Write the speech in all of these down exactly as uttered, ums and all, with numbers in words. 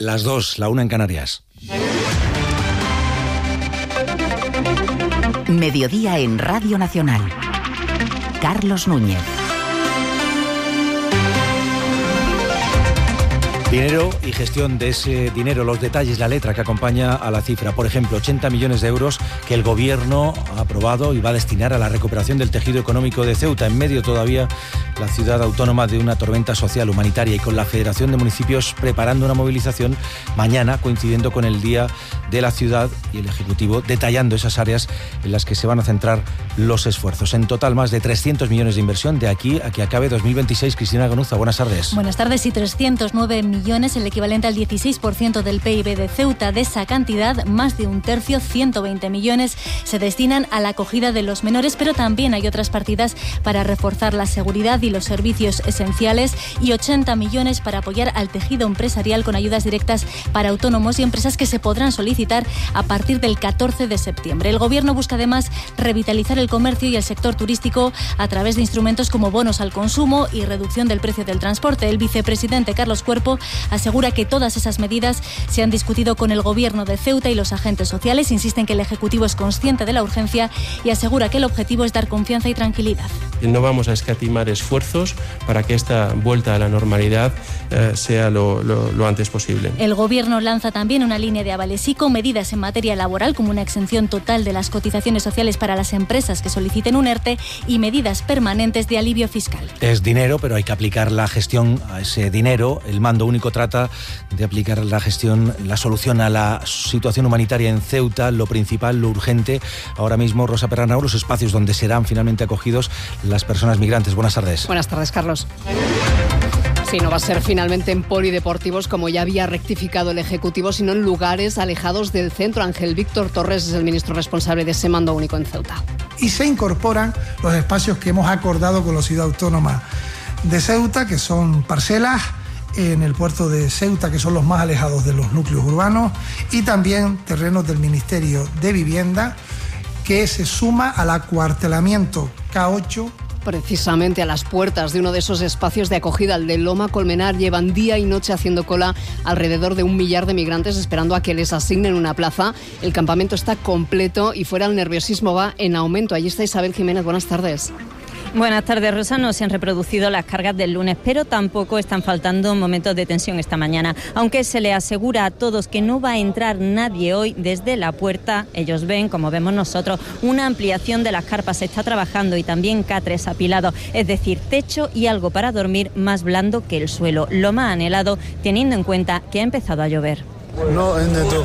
Las dos, la una en Canarias. Mediodía en Radio Nacional. Carlos Núñez. Dinero y gestión de ese dinero, los detalles, la letra que acompaña a la cifra. Por ejemplo, ochenta millones de euros que el Gobierno ha aprobado y va a destinar a la recuperación del tejido económico de Ceuta, en medio todavía la ciudad autónoma de una tormenta social humanitaria, y con la Federación de Municipios preparando una movilización mañana, coincidiendo con el Día de la Ciudad, y el Ejecutivo detallando esas áreas en las que se van a centrar los esfuerzos. En total, más de trescientos millones de inversión de aquí a que acabe dos mil veintiséis. Cristina Ganuza, buenas tardes. Buenas tardes. Y trescientos nueve millones, el equivalente al dieciséis por ciento del P I B de Ceuta. De esa cantidad, más de un tercio, ciento veinte millones, se destinan a la acogida de los menores, pero también hay otras partidas para reforzar la seguridad y los servicios esenciales, y ochenta millones para apoyar al tejido empresarial con ayudas directas para autónomos y empresas que se podrán solicitar a partir del catorce de septiembre. El Gobierno busca además revitalizar el comercio y el sector turístico a través de instrumentos como bonos al consumo y reducción del precio del transporte. El vicepresidente Carlos Cuerpo asegura que todas esas medidas se han discutido con el Gobierno de Ceuta y los agentes sociales. Insiste en que el Ejecutivo es consciente de la urgencia y asegura que el objetivo es dar confianza y tranquilidad. No vamos a escatimar esfuerzos para que esta vuelta a la normalidad eh, sea lo, lo, lo antes posible. El Gobierno lanza también una línea de avales y con medidas en materia laboral, como una exención total de las cotizaciones sociales para las empresas que soliciten un ERTE y medidas permanentes de alivio fiscal. Es dinero, pero hay que aplicar la gestión a ese dinero. El mando único trata de aplicar la gestión, la solución a la situación humanitaria en Ceuta, lo principal, lo urgente. Ahora mismo, Rosa Perrana, los espacios donde serán finalmente acogidos las personas migrantes. Buenas tardes. Buenas tardes, Carlos. Sí, no va a ser finalmente en polideportivos, como ya había rectificado el Ejecutivo, sino en lugares alejados del centro. Ángel Víctor Torres es el ministro responsable de ese mando único en Ceuta. Y se incorporan los espacios que hemos acordado con la ciudad autónoma de Ceuta, que son parcelas en el puerto de Ceuta, que son los más alejados de los núcleos urbanos, y también terrenos del Ministerio de Vivienda, que se suma al acuartelamiento K ocho. Precisamente a las puertas de uno de esos espacios de acogida, el de Loma Colmenar, llevan día y noche haciendo cola alrededor de un millar de migrantes esperando a que les asignen una plaza. El campamento está completo y fuera el nerviosismo va en aumento. Allí está Isabel Jiménez, buenas tardes. Buenas tardes, Rosa. No se han reproducido las cargas del lunes, pero tampoco están faltando momentos de tensión esta mañana. Aunque se le asegura a todos que no va a entrar nadie hoy desde la puerta, ellos ven, como vemos nosotros, una ampliación de las carpas. Se está trabajando y también catres apilados, es decir, techo y algo para dormir más blando que el suelo. Lo más anhelado, teniendo en cuenta que ha empezado a llover. No,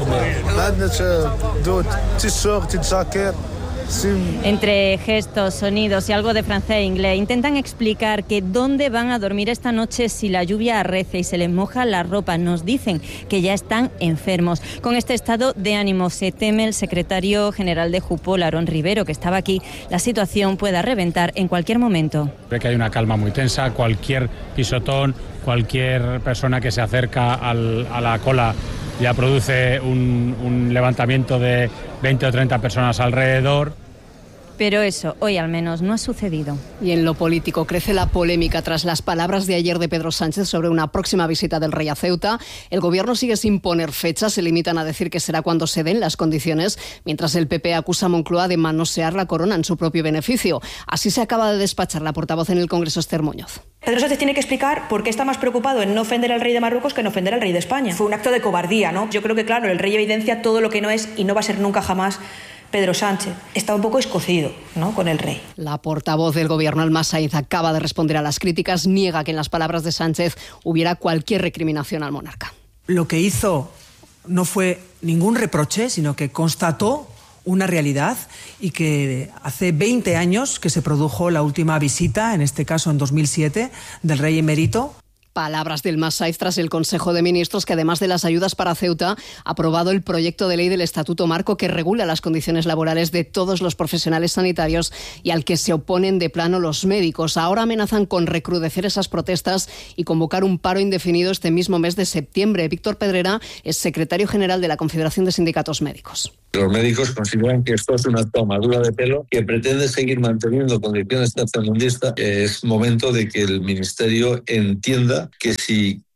Entre gestos, sonidos y algo de francés e inglés, intentan explicar que dónde van a dormir esta noche si la lluvia arrece y se les moja la ropa. Nos dicen que ya están enfermos. Con este estado de ánimo se teme el secretario general de Jupol, Aarón Rivero, que estaba aquí. La situación pueda reventar en cualquier momento. Ve que hay una calma muy tensa, cualquier pisotón, cualquier persona que se acerca al, a la cola ya produce un, un levantamiento de veinte o treinta personas alrededor. Pero eso, hoy al menos, no ha sucedido. Y en lo político crece la polémica tras las palabras de ayer de Pedro Sánchez sobre una próxima visita del rey a Ceuta. El Gobierno sigue sin poner fecha, se limitan a decir que será cuando se den las condiciones, mientras el P P acusa a Moncloa de manosear la corona en su propio beneficio. Así se acaba de despachar la portavoz en el Congreso, Esther Muñoz. Pedro Sánchez tiene que explicar por qué está más preocupado en no ofender al rey de Marruecos que en ofender al rey de España. Fue un acto de cobardía, ¿no? Yo creo que, claro, el rey evidencia todo lo que no es y no va a ser nunca jamás Pedro Sánchez. Está un poco escocido, ¿no?, con el rey. La portavoz del Gobierno, Alma Sainz, acaba de responder a las críticas. Niega que en las palabras de Sánchez hubiera cualquier recriminación al monarca. Lo que hizo no fue ningún reproche, sino que constató una realidad, y que hace veinte años que se produjo la última visita, en este caso en dos mil siete, del rey emérito. Palabras del Masaiz tras el Consejo de Ministros, que además de las ayudas para Ceuta, ha aprobado el proyecto de ley del Estatuto Marco que regula las condiciones laborales de todos los profesionales sanitarios y al que se oponen de plano los médicos. Ahora amenazan con recrudecer esas protestas y convocar un paro indefinido este mismo mes de septiembre. Víctor Pedrera es secretario general de la Confederación de Sindicatos Médicos. Los médicos consideran que esto es una tomadura de pelo que pretende seguir manteniendo condiciones tercermundistas. Es momento de que el Ministerio entienda que si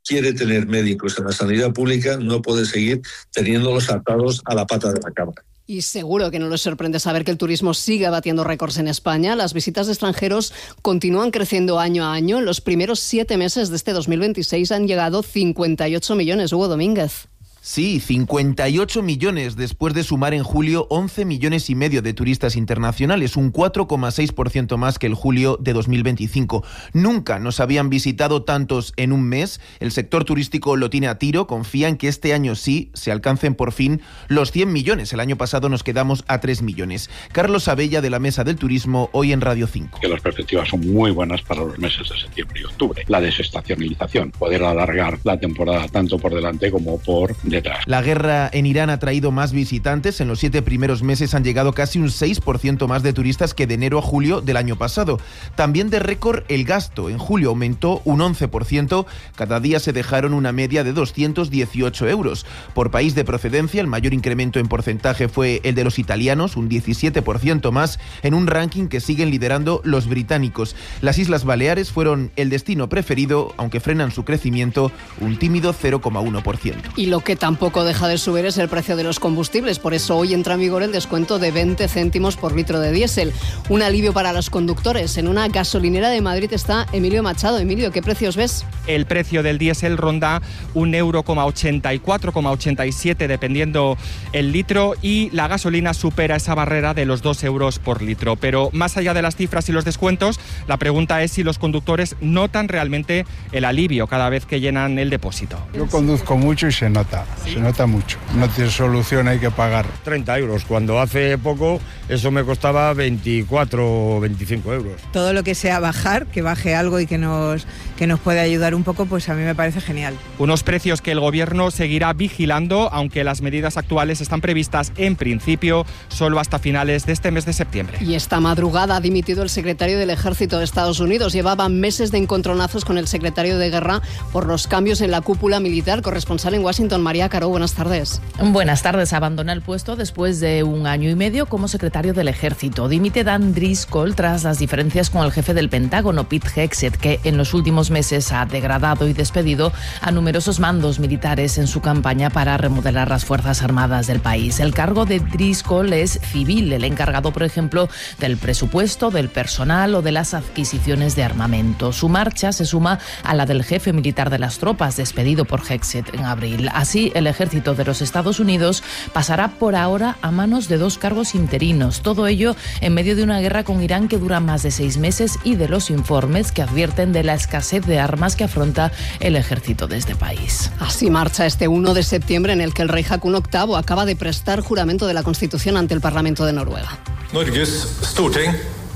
quiere tener médicos en la sanidad pública no puede seguir teniéndolos atados a la pata de la cama. Y seguro que no les sorprende saber que el turismo sigue batiendo récords en España. Las visitas de extranjeros continúan creciendo año a año. En los primeros siete meses de este dos mil veintiséis han llegado cincuenta y ocho millones. Hugo Domínguez. Sí, cincuenta y ocho millones después de sumar en julio once millones y medio de turistas internacionales, un cuatro coma seis por ciento más que el julio de dos mil veinticinco. Nunca nos habían visitado tantos en un mes. El sector turístico lo tiene a tiro, confía en que este año sí se alcancen por fin los cien millones. El año pasado nos quedamos a tres millones. Carlos Abella, de la Mesa del Turismo, hoy en Radio cinco. Que las perspectivas son muy buenas para los meses de septiembre y octubre. La desestacionalización, poder alargar la temporada tanto por delante como por detrás. La guerra en Irán ha traído más visitantes. En los siete primeros meses han llegado casi un seis por ciento más de turistas que de enero a julio del año pasado. También de récord el gasto. En julio aumentó un once por ciento. Cada día se dejaron una media de doscientos dieciocho euros. Por país de procedencia, el mayor incremento en porcentaje fue el de los italianos, un diecisiete por ciento más, en un ranking que siguen liderando los británicos. Las Islas Baleares fueron el destino preferido, aunque frenan su crecimiento un tímido cero coma uno por ciento. Y lo que tampoco deja de subir es el precio de los combustibles. Por eso hoy entra en vigor el descuento de veinte céntimos por litro de diésel. Un alivio para los conductores. En una gasolinera de Madrid está Emilio Machado. Emilio, ¿qué precios ves? El precio del diésel ronda un euro coma ochenta y cuatro, coma ochenta y siete dependiendo el litro, y la gasolina supera esa barrera de los dos euros por litro. Pero más allá de las cifras y los descuentos, la pregunta es si los conductores notan realmente el alivio cada vez que llenan el depósito. Yo conduzco mucho y se nota. Se nota mucho, no tiene solución, hay que pagar. treinta euros, cuando hace poco eso me costaba veinticuatro o veinticinco euros. Todo lo que sea bajar, que baje algo y que nos, que nos pueda ayudar un poco, pues a mí me parece genial. Unos precios que el gobierno seguirá vigilando, aunque las medidas actuales están previstas en principio solo hasta finales de este mes de septiembre. Y esta madrugada ha dimitido el secretario del Ejército de Estados Unidos. Llevaba meses de encontronazos con el secretario de Guerra por los cambios en la cúpula militar. Corresponsal en Washington, María Caro, buenas tardes. Buenas tardes. Abandona el puesto después de un año y medio como secretario del Ejército. Dimite Dan Driscoll tras las diferencias con el jefe del Pentágono, Pete Hegseth, que en los últimos meses ha degradado y despedido a numerosos mandos militares en su campaña para remodelar las Fuerzas Armadas del país. El cargo de Driscoll es civil, el encargado, por ejemplo, del presupuesto, del personal o de las adquisiciones de armamento. Su marcha se suma a la del jefe militar de las tropas, despedido por Hegseth en abril. Así, el ejército de los Estados Unidos pasará por ahora a manos de dos cargos interinos. Todo ello en medio de una guerra con Irán que dura más de seis meses y de los informes que advierten de la escasez de armas que afronta el ejército de este país. Así marcha este uno de septiembre, en el que el rey Haakon octavo acaba de prestar juramento de la Constitución ante el Parlamento de Noruega. Norges Storting.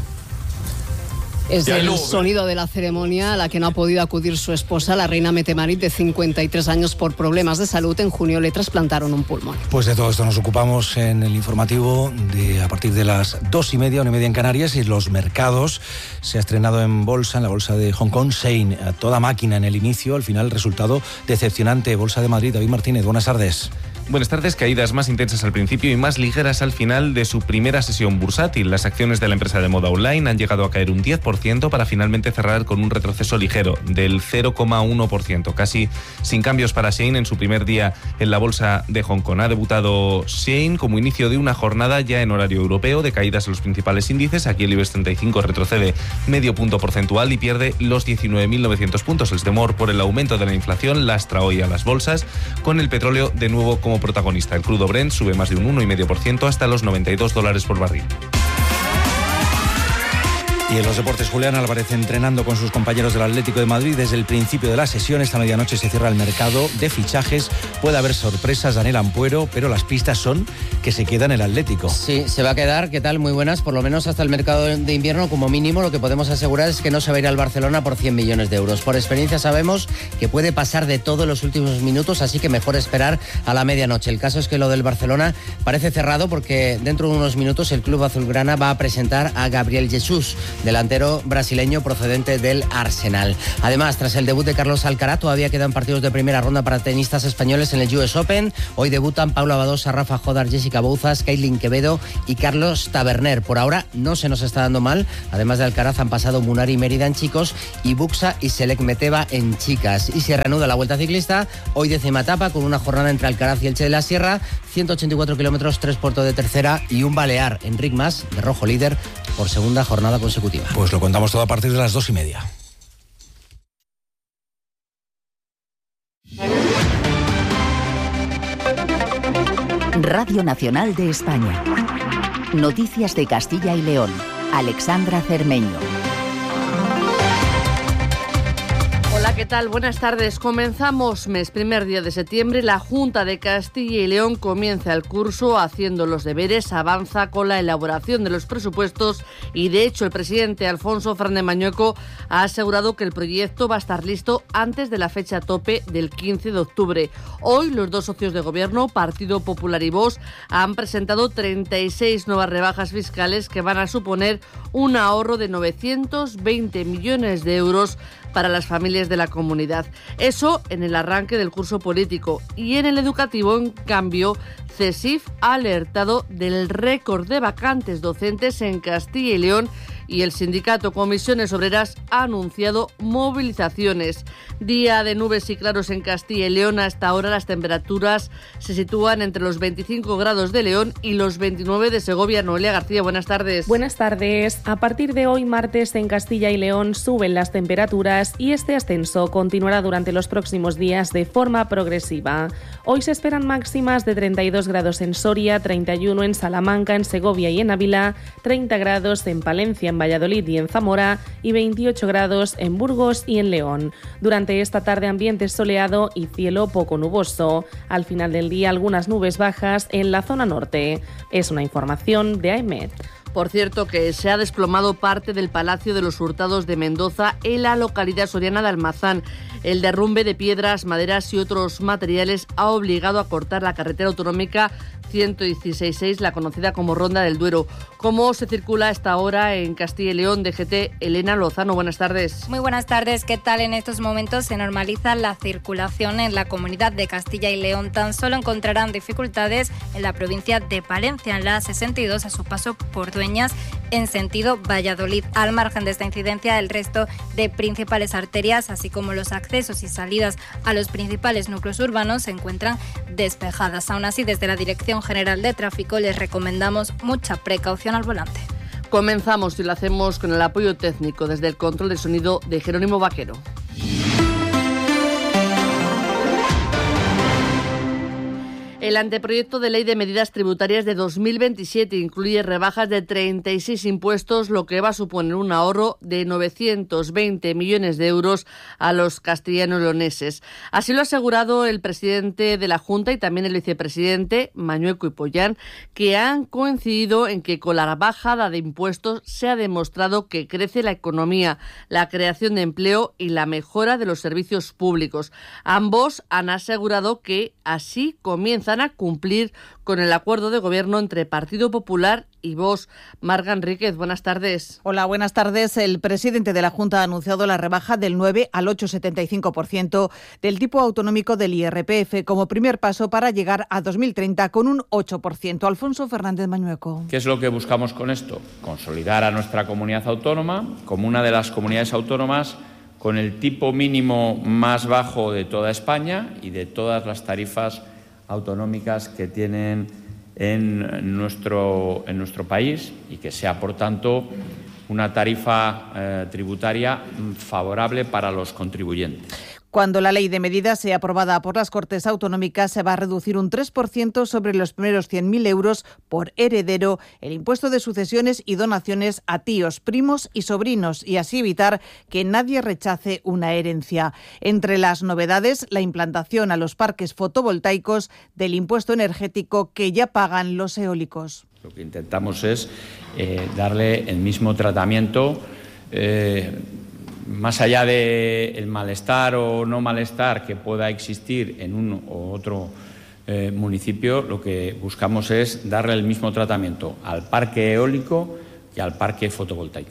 Es el sonido de la ceremonia a la que no ha podido acudir su esposa, la reina Mette-Marit, de cincuenta y tres años, por problemas de salud. En junio le trasplantaron un pulmón. Pues de todo esto nos ocupamos en el informativo de a partir de las dos y media, una y media en Canarias, y los mercados. Se ha estrenado en bolsa, en la bolsa de Hong Kong, Shein, a toda máquina en el inicio. Al final, resultado decepcionante. Bolsa de Madrid, David Martínez, buenas tardes. Buenas tardes. Caídas más intensas al principio y más ligeras al final de su primera sesión bursátil. Las acciones de la empresa de moda online han llegado a caer un diez por ciento para finalmente cerrar con un retroceso ligero del cero coma uno por ciento, casi sin cambios para Shein en su primer día en la bolsa de Hong Kong. Ha debutado Shein como inicio de una jornada ya en horario europeo de caídas en los principales índices. Aquí el IBEX treinta y cinco retrocede medio punto porcentual y pierde los diecinueve mil novecientos puntos. El temor por el aumento de la inflación lastra hoy a las bolsas, con el petróleo de nuevo como protagonista. El crudo Brent sube más de un uno coma cinco por ciento hasta los noventa y dos dólares por barril. Y en los deportes, Julián Álvarez entrenando con sus compañeros del Atlético de Madrid desde el principio de la sesión. Esta medianoche se cierra el mercado de fichajes. Puede haber sorpresas, Daniel Ampuero, pero las pistas son que se queda en el Atlético. Sí, se va a quedar. ¿Qué tal? Muy buenas. Por lo menos hasta el mercado de invierno, como mínimo, lo que podemos asegurar es que no se va a ir al Barcelona por cien millones de euros. Por experiencia sabemos que puede pasar de todo en los últimos minutos, así que mejor esperar a la medianoche. El caso es que lo del Barcelona parece cerrado, porque dentro de unos minutos el club azulgrana va a presentar a Gabriel Jesús, delantero brasileño procedente del Arsenal. Además, tras el debut de Carlos Alcaraz, todavía quedan partidos de primera ronda para tenistas españoles en el U S Open. Hoy debutan Paula Badosa, Rafa Jodar, Jessica Bouzas, Kailin Quevedo y Carlos Taberner. Por ahora no se nos está dando mal. Además de Alcaraz han pasado Munari Mérida en chicos y Buxa y Selek Meteva en chicas. Y se reanuda la Vuelta Ciclista, hoy décima etapa con una jornada entre Alcaraz y Elche de la Sierra, ciento ochenta y cuatro kilómetros, tres puertos de tercera y un balear. Enric Mas, de rojo líder, por segunda jornada consecutiva. Pues lo contamos todo a partir de las dos y media. Radio Nacional de España. Noticias de Castilla y León. Alexandra Cermeño. Hola, ¿qué tal? Buenas tardes. Comenzamos mes, primer día de septiembre. La Junta de Castilla y León comienza el curso haciendo los deberes, avanza con la elaboración de los presupuestos y, de hecho, el presidente Alfonso Fernández Mañueco ha asegurado que el proyecto va a estar listo antes de la fecha tope del quince de octubre. Hoy, los dos socios de gobierno, Partido Popular y Vox, han presentado treinta y seis nuevas rebajas fiscales que van a suponer un ahorro de novecientos veinte millones de euros para las familias de la comunidad. Eso en el arranque del curso político. Y en el educativo, en cambio, CESIF ha alertado del récord de vacantes docentes en Castilla y León y el sindicato Comisiones Obreras ha anunciado movilizaciones. Día de nubes y claros en Castilla y León. Hasta ahora las temperaturas se sitúan entre los veinticinco grados de León y los veintinueve de Segovia. Noelia García, buenas tardes. Buenas tardes. A partir de hoy, martes, en Castilla y León suben las temperaturas y este ascenso continuará durante los próximos días de forma progresiva. Hoy se esperan máximas de treinta y dos grados en Soria, treinta y uno en Salamanca, en Segovia y en Ávila, treinta grados en Palencia, en Valladolid y en Zamora y veintiocho grados en Burgos y en León. Durante esta tarde ambiente soleado y cielo poco nuboso. Al final del día algunas nubes bajas en la zona norte. Es una información de AEMET. Por cierto, que se ha desplomado parte del Palacio de los Hurtados de Mendoza en la localidad soriana de Almazán. El derrumbe de piedras, maderas y otros materiales ha obligado a cortar la carretera autonómica ciento dieciséis seis, la conocida como Ronda del Duero. ¿Cómo se circula a esta hora en Castilla y León? D G T, Elena Lozano, buenas tardes. Muy buenas tardes, ¿qué tal? En estos momentos se normaliza la circulación en la comunidad de Castilla y León. Tan solo encontrarán dificultades en la provincia de Palencia, en la sesenta y dos, a su paso por Dueñas, en sentido Valladolid. Al margen de esta incidencia, el resto de principales arterias, así como los accesos y salidas a los principales núcleos urbanos, se encuentran despejadas. Aún así, desde la Dirección General de Tráfico les recomendamos mucha precaución al volante. Comenzamos y lo hacemos con el apoyo técnico desde el control de sonido de Jerónimo Vaquero. El anteproyecto de ley de medidas tributarias de dos mil veintisiete incluye rebajas de treinta y seis impuestos, lo que va a suponer un ahorro de novecientos veinte millones de euros a los castellanos leoneses. Así lo ha asegurado el presidente de la Junta y también el vicepresidente, Mañueco y Pollán, que han coincidido en que con la bajada de impuestos se ha demostrado que crece la economía, la creación de empleo y la mejora de los servicios públicos. Ambos han asegurado que así comienzan a cumplir con el acuerdo de gobierno entre Partido Popular y Vox. Marga Enríquez, buenas tardes. Hola, buenas tardes. El presidente de la Junta ha anunciado la rebaja del nueve al ocho coma setenta y cinco por ciento del tipo autonómico del I R P F como primer paso para llegar a dos mil treinta con un ocho por ciento. Alfonso Fernández Mañueco. ¿Qué es lo que buscamos con esto? Consolidar a nuestra comunidad autónoma como una de las comunidades autónomas con el tipo mínimo más bajo de toda España y de todas las tarifas autonómicas que tienen en nuestro, en nuestro país y que sea, por tanto, una tarifa eh, tributaria favorable para los contribuyentes. Cuando la ley de medidas sea aprobada por las Cortes Autonómicas, se va a reducir un tres por ciento sobre los primeros cien mil euros por heredero el impuesto de sucesiones y donaciones a tíos, primos y sobrinos, y así evitar que nadie rechace una herencia. Entre las novedades, la implantación a los parques fotovoltaicos del impuesto energético que ya pagan los eólicos. Lo que intentamos es eh, darle el mismo tratamiento, eh, más allá del malestar o no malestar que pueda existir en un o otro eh, municipio. Lo que buscamos es darle el mismo tratamiento al parque eólico y al parque fotovoltaico.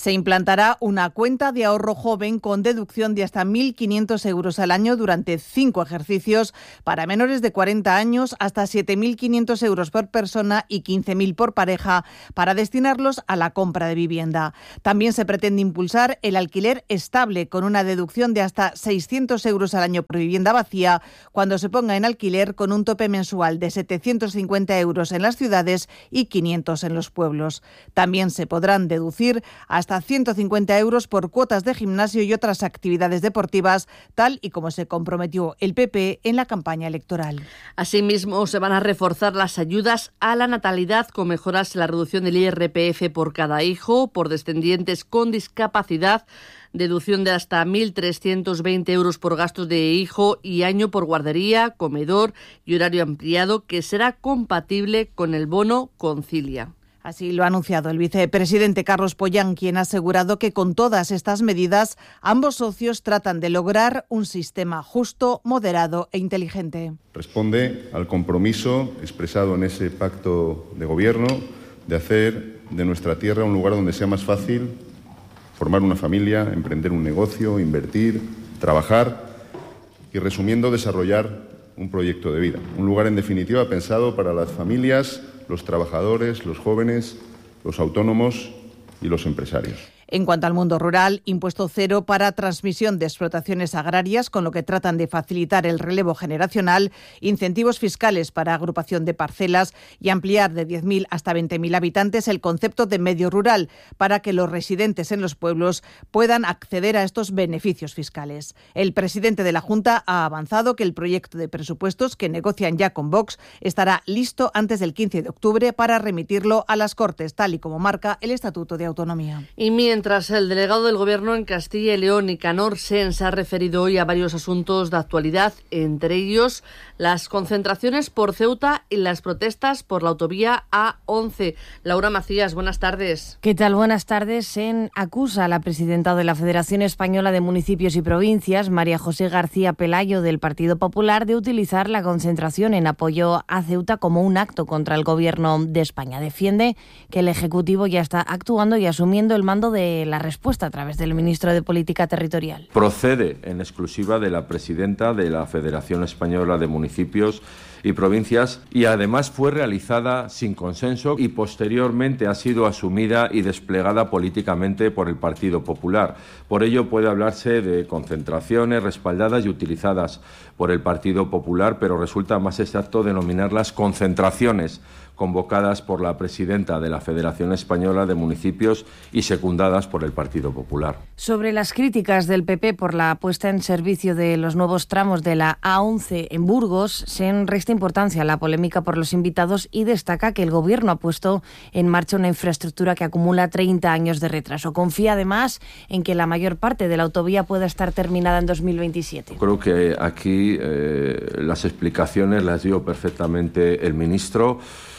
Se implantará una cuenta de ahorro joven con deducción de hasta mil quinientos euros al año durante cinco ejercicios para menores de cuarenta años, hasta siete mil quinientos euros por persona y quince mil por pareja, para destinarlos a la compra de vivienda. También se pretende impulsar el alquiler estable con una deducción de hasta seiscientos euros al año por vivienda vacía cuando se ponga en alquiler, con un tope mensual de setecientos cincuenta euros en las ciudades y quinientos en los pueblos. También se podrán deducir hasta ciento cincuenta euros por cuotas de gimnasio y otras actividades deportivas, tal y como se comprometió el P P en la campaña electoral. Asimismo, se van a reforzar las ayudas a la natalidad con mejoras en la reducción del I R P F por cada hijo, por descendientes con discapacidad, deducción de hasta mil trescientos veinte euros por gastos de hijo y año por guardería, comedor y horario ampliado, que será compatible con el bono Concilia. Así lo ha anunciado el vicepresidente Carlos Pollán, quien ha asegurado que con todas estas medidas ambos socios tratan de lograr un sistema justo, moderado e inteligente. Responde al compromiso expresado en ese pacto de gobierno de hacer de nuestra tierra un lugar donde sea más fácil formar una familia, emprender un negocio, invertir, trabajar y, resumiendo, desarrollar un proyecto de vida. Un lugar, en definitiva, pensado para las familias, los trabajadores, los jóvenes, los autónomos y los empresarios. En cuanto al mundo rural, impuesto cero para transmisión de explotaciones agrarias, con lo que tratan de facilitar el relevo generacional, incentivos fiscales para agrupación de parcelas y ampliar de diez mil hasta veinte mil habitantes el concepto de medio rural, para que los residentes en los pueblos puedan acceder a estos beneficios fiscales. El presidente de la Junta ha avanzado que el proyecto de presupuestos, que negocian ya con Vox, estará listo antes del quince de octubre para remitirlo a las Cortes, tal y como marca el Estatuto de Autonomía. Y mientras Mientras el delegado del Gobierno en Castilla y León, Nicanor Sen, se ha referido hoy a varios asuntos de actualidad, entre ellos las concentraciones por Ceuta y las protestas por la autovía A once. Laura Macías, buenas tardes. ¿Qué tal? Buenas tardes. Sen acusa a la presidenta de la Federación Española de Municipios y Provincias, María José García Pelayo, del Partido Popular, de utilizar la concentración en apoyo a Ceuta como un acto contra el Gobierno de España. Defiende que el Ejecutivo ya está actuando y asumiendo el mando de la respuesta a través del ministro de Política Territorial. Procede en exclusiva de la presidenta de la Federación Española de Municipios y Provincias, y además fue realizada sin consenso y posteriormente ha sido asumida y desplegada políticamente por el Partido Popular. Por ello puede hablarse de concentraciones respaldadas y utilizadas por el Partido Popular, pero resulta más exacto denominarlas concentraciones convocadas por la presidenta de la Federación Española de Municipios y secundadas por el Partido Popular. Sobre las críticas del P P por la puesta en servicio de los nuevos tramos de la A once en Burgos, Sen resta importancia a la polémica por los invitados y destaca que el Gobierno ha puesto en marcha una infraestructura que acumula treinta años de retraso. Confía además en que la mayor parte de la autovía pueda estar terminada en dos mil veintisiete. Creo que aquí eh, las explicaciones las dio perfectamente el ministro.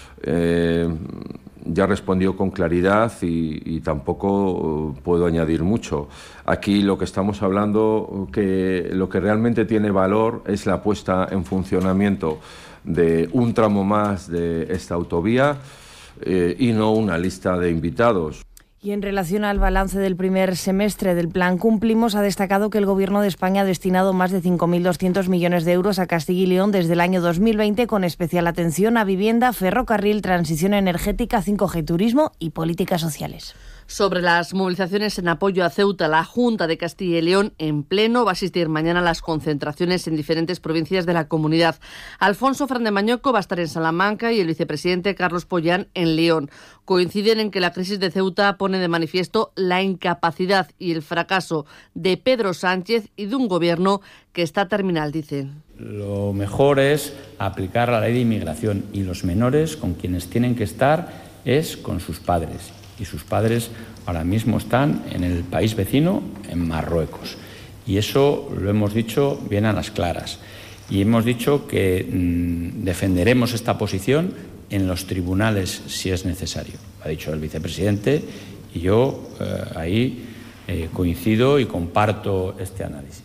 Eh, ya respondió con claridad y, y tampoco puedo añadir mucho. Aquí lo que estamos hablando, que lo que realmente tiene valor es la puesta en funcionamiento de un tramo más de esta autovía eh, y no una lista de invitados. Y en relación al balance del primer semestre del Plan Cumplimos, ha destacado que el Gobierno de España ha destinado más de cinco mil doscientos millones de euros a Castilla y León desde el año dos mil veinte, con especial atención a vivienda, ferrocarril, transición energética, cinco G, turismo y políticas sociales. Sobre las movilizaciones en apoyo a Ceuta, la Junta de Castilla y León en pleno va a asistir mañana a las concentraciones en diferentes provincias de la comunidad. Alfonso Fernández Mañoco va a estar en Salamanca y el vicepresidente Carlos Pollán en León. Coinciden en que la crisis de Ceuta pone de manifiesto la incapacidad y el fracaso de Pedro Sánchez y de un gobierno que está terminal, dicen. Lo mejor es aplicar la ley de inmigración y los menores con quienes tienen que estar es con sus padres. Y sus padres ahora mismo están en el país vecino, en Marruecos. Y eso lo hemos dicho bien a las claras. Y hemos dicho que mmm, defenderemos esta posición en los tribunales si es necesario. Ha dicho el vicepresidente y yo eh, ahí eh, coincido y comparto este análisis.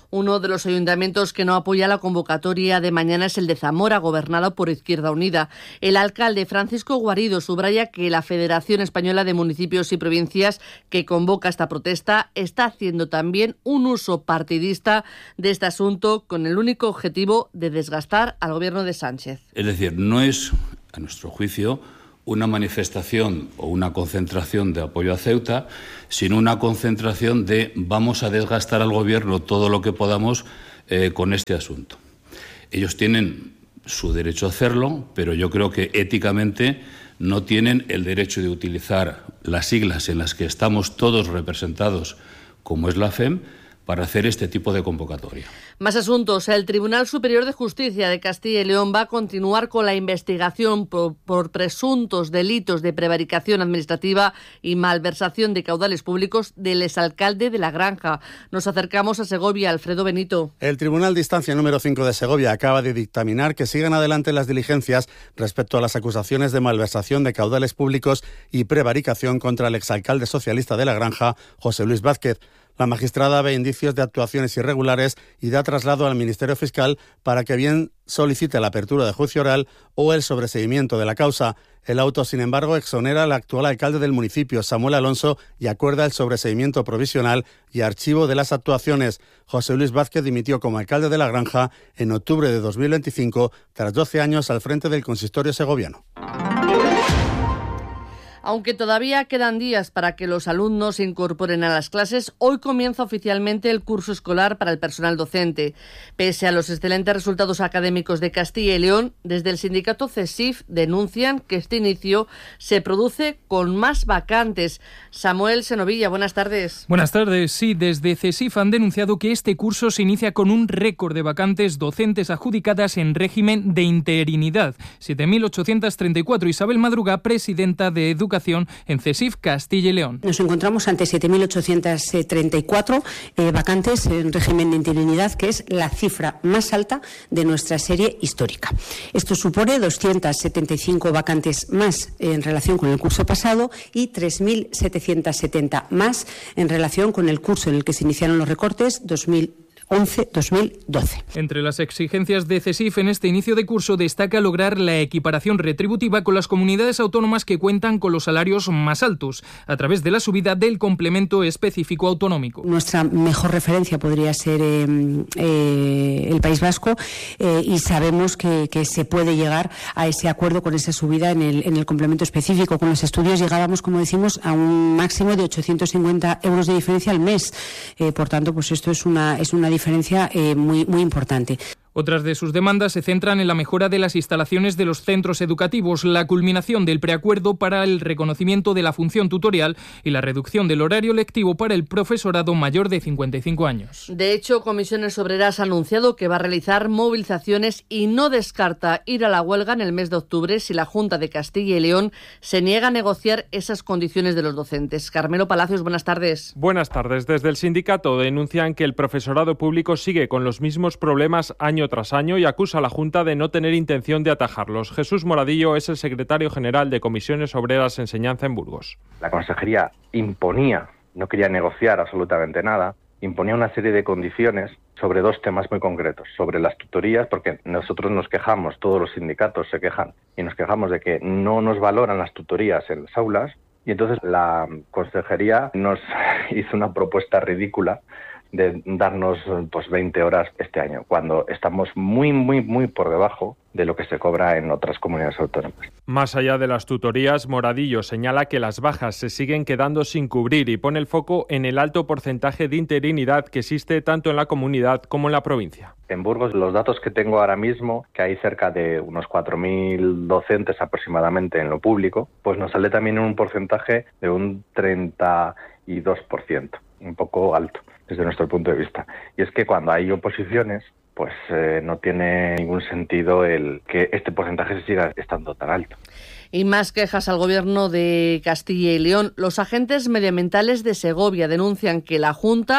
Uno de los ayuntamientos que no apoya la convocatoria de mañana es el de Zamora, gobernado por Izquierda Unida. El alcalde Francisco Guarido subraya que la Federación Española de Municipios y Provincias, que convoca esta protesta, está haciendo también un uso partidista de este asunto con el único objetivo de desgastar al gobierno de Sánchez. Es decir, no es, a nuestro juicio, una manifestación o una concentración de apoyo a Ceuta, sino una concentración de vamos a desgastar al gobierno todo lo que podamos eh, con este asunto. Ellos tienen su derecho a hacerlo, pero yo creo que éticamente no tienen el derecho de utilizar las siglas en las que estamos todos representados, como es la F E M, para hacer este tipo de convocatoria. Más asuntos. El Tribunal Superior de Justicia de Castilla y León va a continuar con la investigación por, por presuntos delitos de prevaricación administrativa y malversación de caudales públicos del exalcalde de La Granja. Nos acercamos a Segovia. Alfredo Benito. El Tribunal de Instancia número cinco de Segovia acaba de dictaminar que sigan adelante las diligencias respecto a las acusaciones de malversación de caudales públicos y prevaricación contra el exalcalde socialista de La Granja, José Luis Vázquez. La magistrada ve indicios de actuaciones irregulares y da traslado al Ministerio Fiscal para que bien solicite la apertura de juicio oral o el sobreseimiento de la causa. El auto, sin embargo, exonera al actual alcalde del municipio, Samuel Alonso, y acuerda el sobreseimiento provisional y archivo de las actuaciones. José Luis Vázquez dimitió como alcalde de La Granja en octubre de dos mil veinticinco, tras doce años al frente del consistorio segoviano. Aunque todavía quedan días para que los alumnos se incorporen a las clases, hoy comienza oficialmente el curso escolar para el personal docente. Pese a los excelentes resultados académicos de Castilla y León, desde el sindicato CESIF denuncian que este inicio se produce con más vacantes. Samuel Senovilla, buenas tardes. Buenas tardes. Sí, desde CESIF han denunciado que este curso se inicia con un récord de vacantes docentes adjudicadas en régimen de interinidad. siete mil ochocientos treinta y cuatro. Isabel Madruga, presidenta de Educación en CESIF Castilla y León. Nos encontramos ante siete mil ochocientos treinta y cuatro eh, vacantes en régimen de interinidad, que es la cifra más alta de nuestra serie histórica. Esto supone doscientas setenta y cinco vacantes más en relación con el curso pasado y tres mil setecientos setenta más en relación con el curso en el que se iniciaron los recortes dos mil once dos mil doce. Entre las exigencias de CESIF en este inicio de curso destaca lograr la equiparación retributiva con las comunidades autónomas que cuentan con los salarios más altos, a través de la subida del complemento específico autonómico. Nuestra mejor referencia podría ser eh, eh, el País Vasco eh, y sabemos que, que se puede llegar a ese acuerdo con esa subida en el, en el complemento específico. Con los estudios llegábamos, como decimos, a un máximo de ochocientos cincuenta euros de diferencia al mes. Eh, por tanto, pues esto es una, es una diferencia diferencia eh, muy, muy importante. Otras de sus demandas se centran en la mejora de las instalaciones de los centros educativos, la culminación del preacuerdo para el reconocimiento de la función tutorial y la reducción del horario lectivo para el profesorado mayor de cincuenta y cinco años. De hecho, Comisiones Obreras ha anunciado que va a realizar movilizaciones y no descarta ir a la huelga en el mes de octubre si la Junta de Castilla y León se niega a negociar esas condiciones de los docentes. Carmelo Palacios, buenas tardes. Buenas tardes. Desde el sindicato denuncian que el profesorado público sigue con los mismos problemas año tras año y acusa a la Junta de no tener intención de atajarlos. Jesús Moradillo es el secretario general de Comisiones Obreras Enseñanza en Burgos. La consejería imponía, no quería negociar absolutamente nada, imponía una serie de condiciones sobre dos temas muy concretos, sobre las tutorías, porque nosotros nos quejamos, todos los sindicatos se quejan, y nos quejamos de que no nos valoran las tutorías en las aulas, y entonces la consejería nos hizo una propuesta ridícula de darnos pues veinte horas este año, cuando estamos muy, muy, muy por debajo de lo que se cobra en otras comunidades autónomas. Más allá de las tutorías, Moradillo señala que las bajas se siguen quedando sin cubrir y pone el foco en el alto porcentaje de interinidad que existe tanto en la comunidad como en la provincia. En Burgos, los datos que tengo ahora mismo, que hay cerca de unos cuatro mil docentes aproximadamente en lo público, pues nos sale también un porcentaje de un treinta y dos por ciento, un poco alto desde nuestro punto de vista. Y es que cuando hay oposiciones, pues eh, no tiene ningún sentido el que este porcentaje se siga estando tan alto. Y más quejas al gobierno de Castilla y León. Los agentes medioambientales de Segovia denuncian que la Junta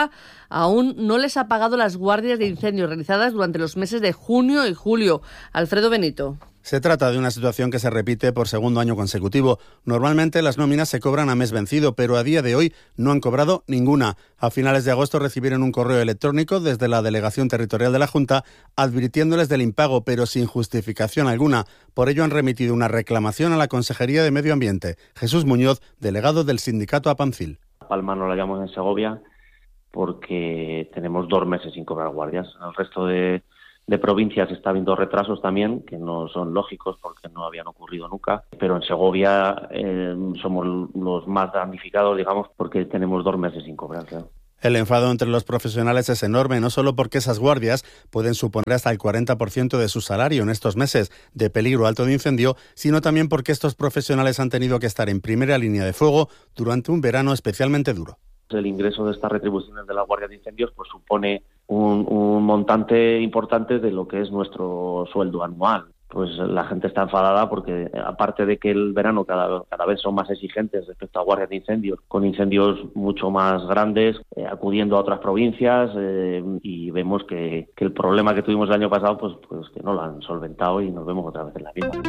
aún no les ha pagado las guardias de incendio realizadas durante los meses de junio y julio. Alfredo Benito. Se trata de una situación que se repite por segundo año consecutivo. Normalmente las nóminas se cobran a mes vencido, pero a día de hoy no han cobrado ninguna. A finales de agosto recibieron un correo electrónico desde la Delegación Territorial de la Junta advirtiéndoles del impago, pero sin justificación alguna. Por ello han remitido una reclamación a la Consejería de Medio Ambiente. Jesús Muñoz, delegado del sindicato Apancil. Palma no la llamamos en Segovia porque tenemos dos meses sin cobrar guardias. En el resto de de provincias está habiendo retrasos también, que no son lógicos porque no habían ocurrido nunca, pero en Segovia eh, somos los más damnificados, digamos, porque tenemos dos meses sin cobrar. Claro. El enfado entre los profesionales es enorme, no solo porque esas guardias pueden suponer hasta el cuarenta por ciento de su salario en estos meses de peligro alto de incendio, sino también porque estos profesionales han tenido que estar en primera línea de fuego durante un verano especialmente duro. El ingreso de estas retribuciones de la Guardia de Incendios pues supone un, un montante importante de lo que es nuestro sueldo anual. Pues la gente está enfadada porque, aparte de que el verano cada, cada vez son más exigentes respecto a guardias de incendios, con incendios mucho más grandes, eh, acudiendo a otras provincias, eh, y vemos que, que el problema que tuvimos el año pasado, pues, pues que no lo han solventado y nos vemos otra vez en la misma.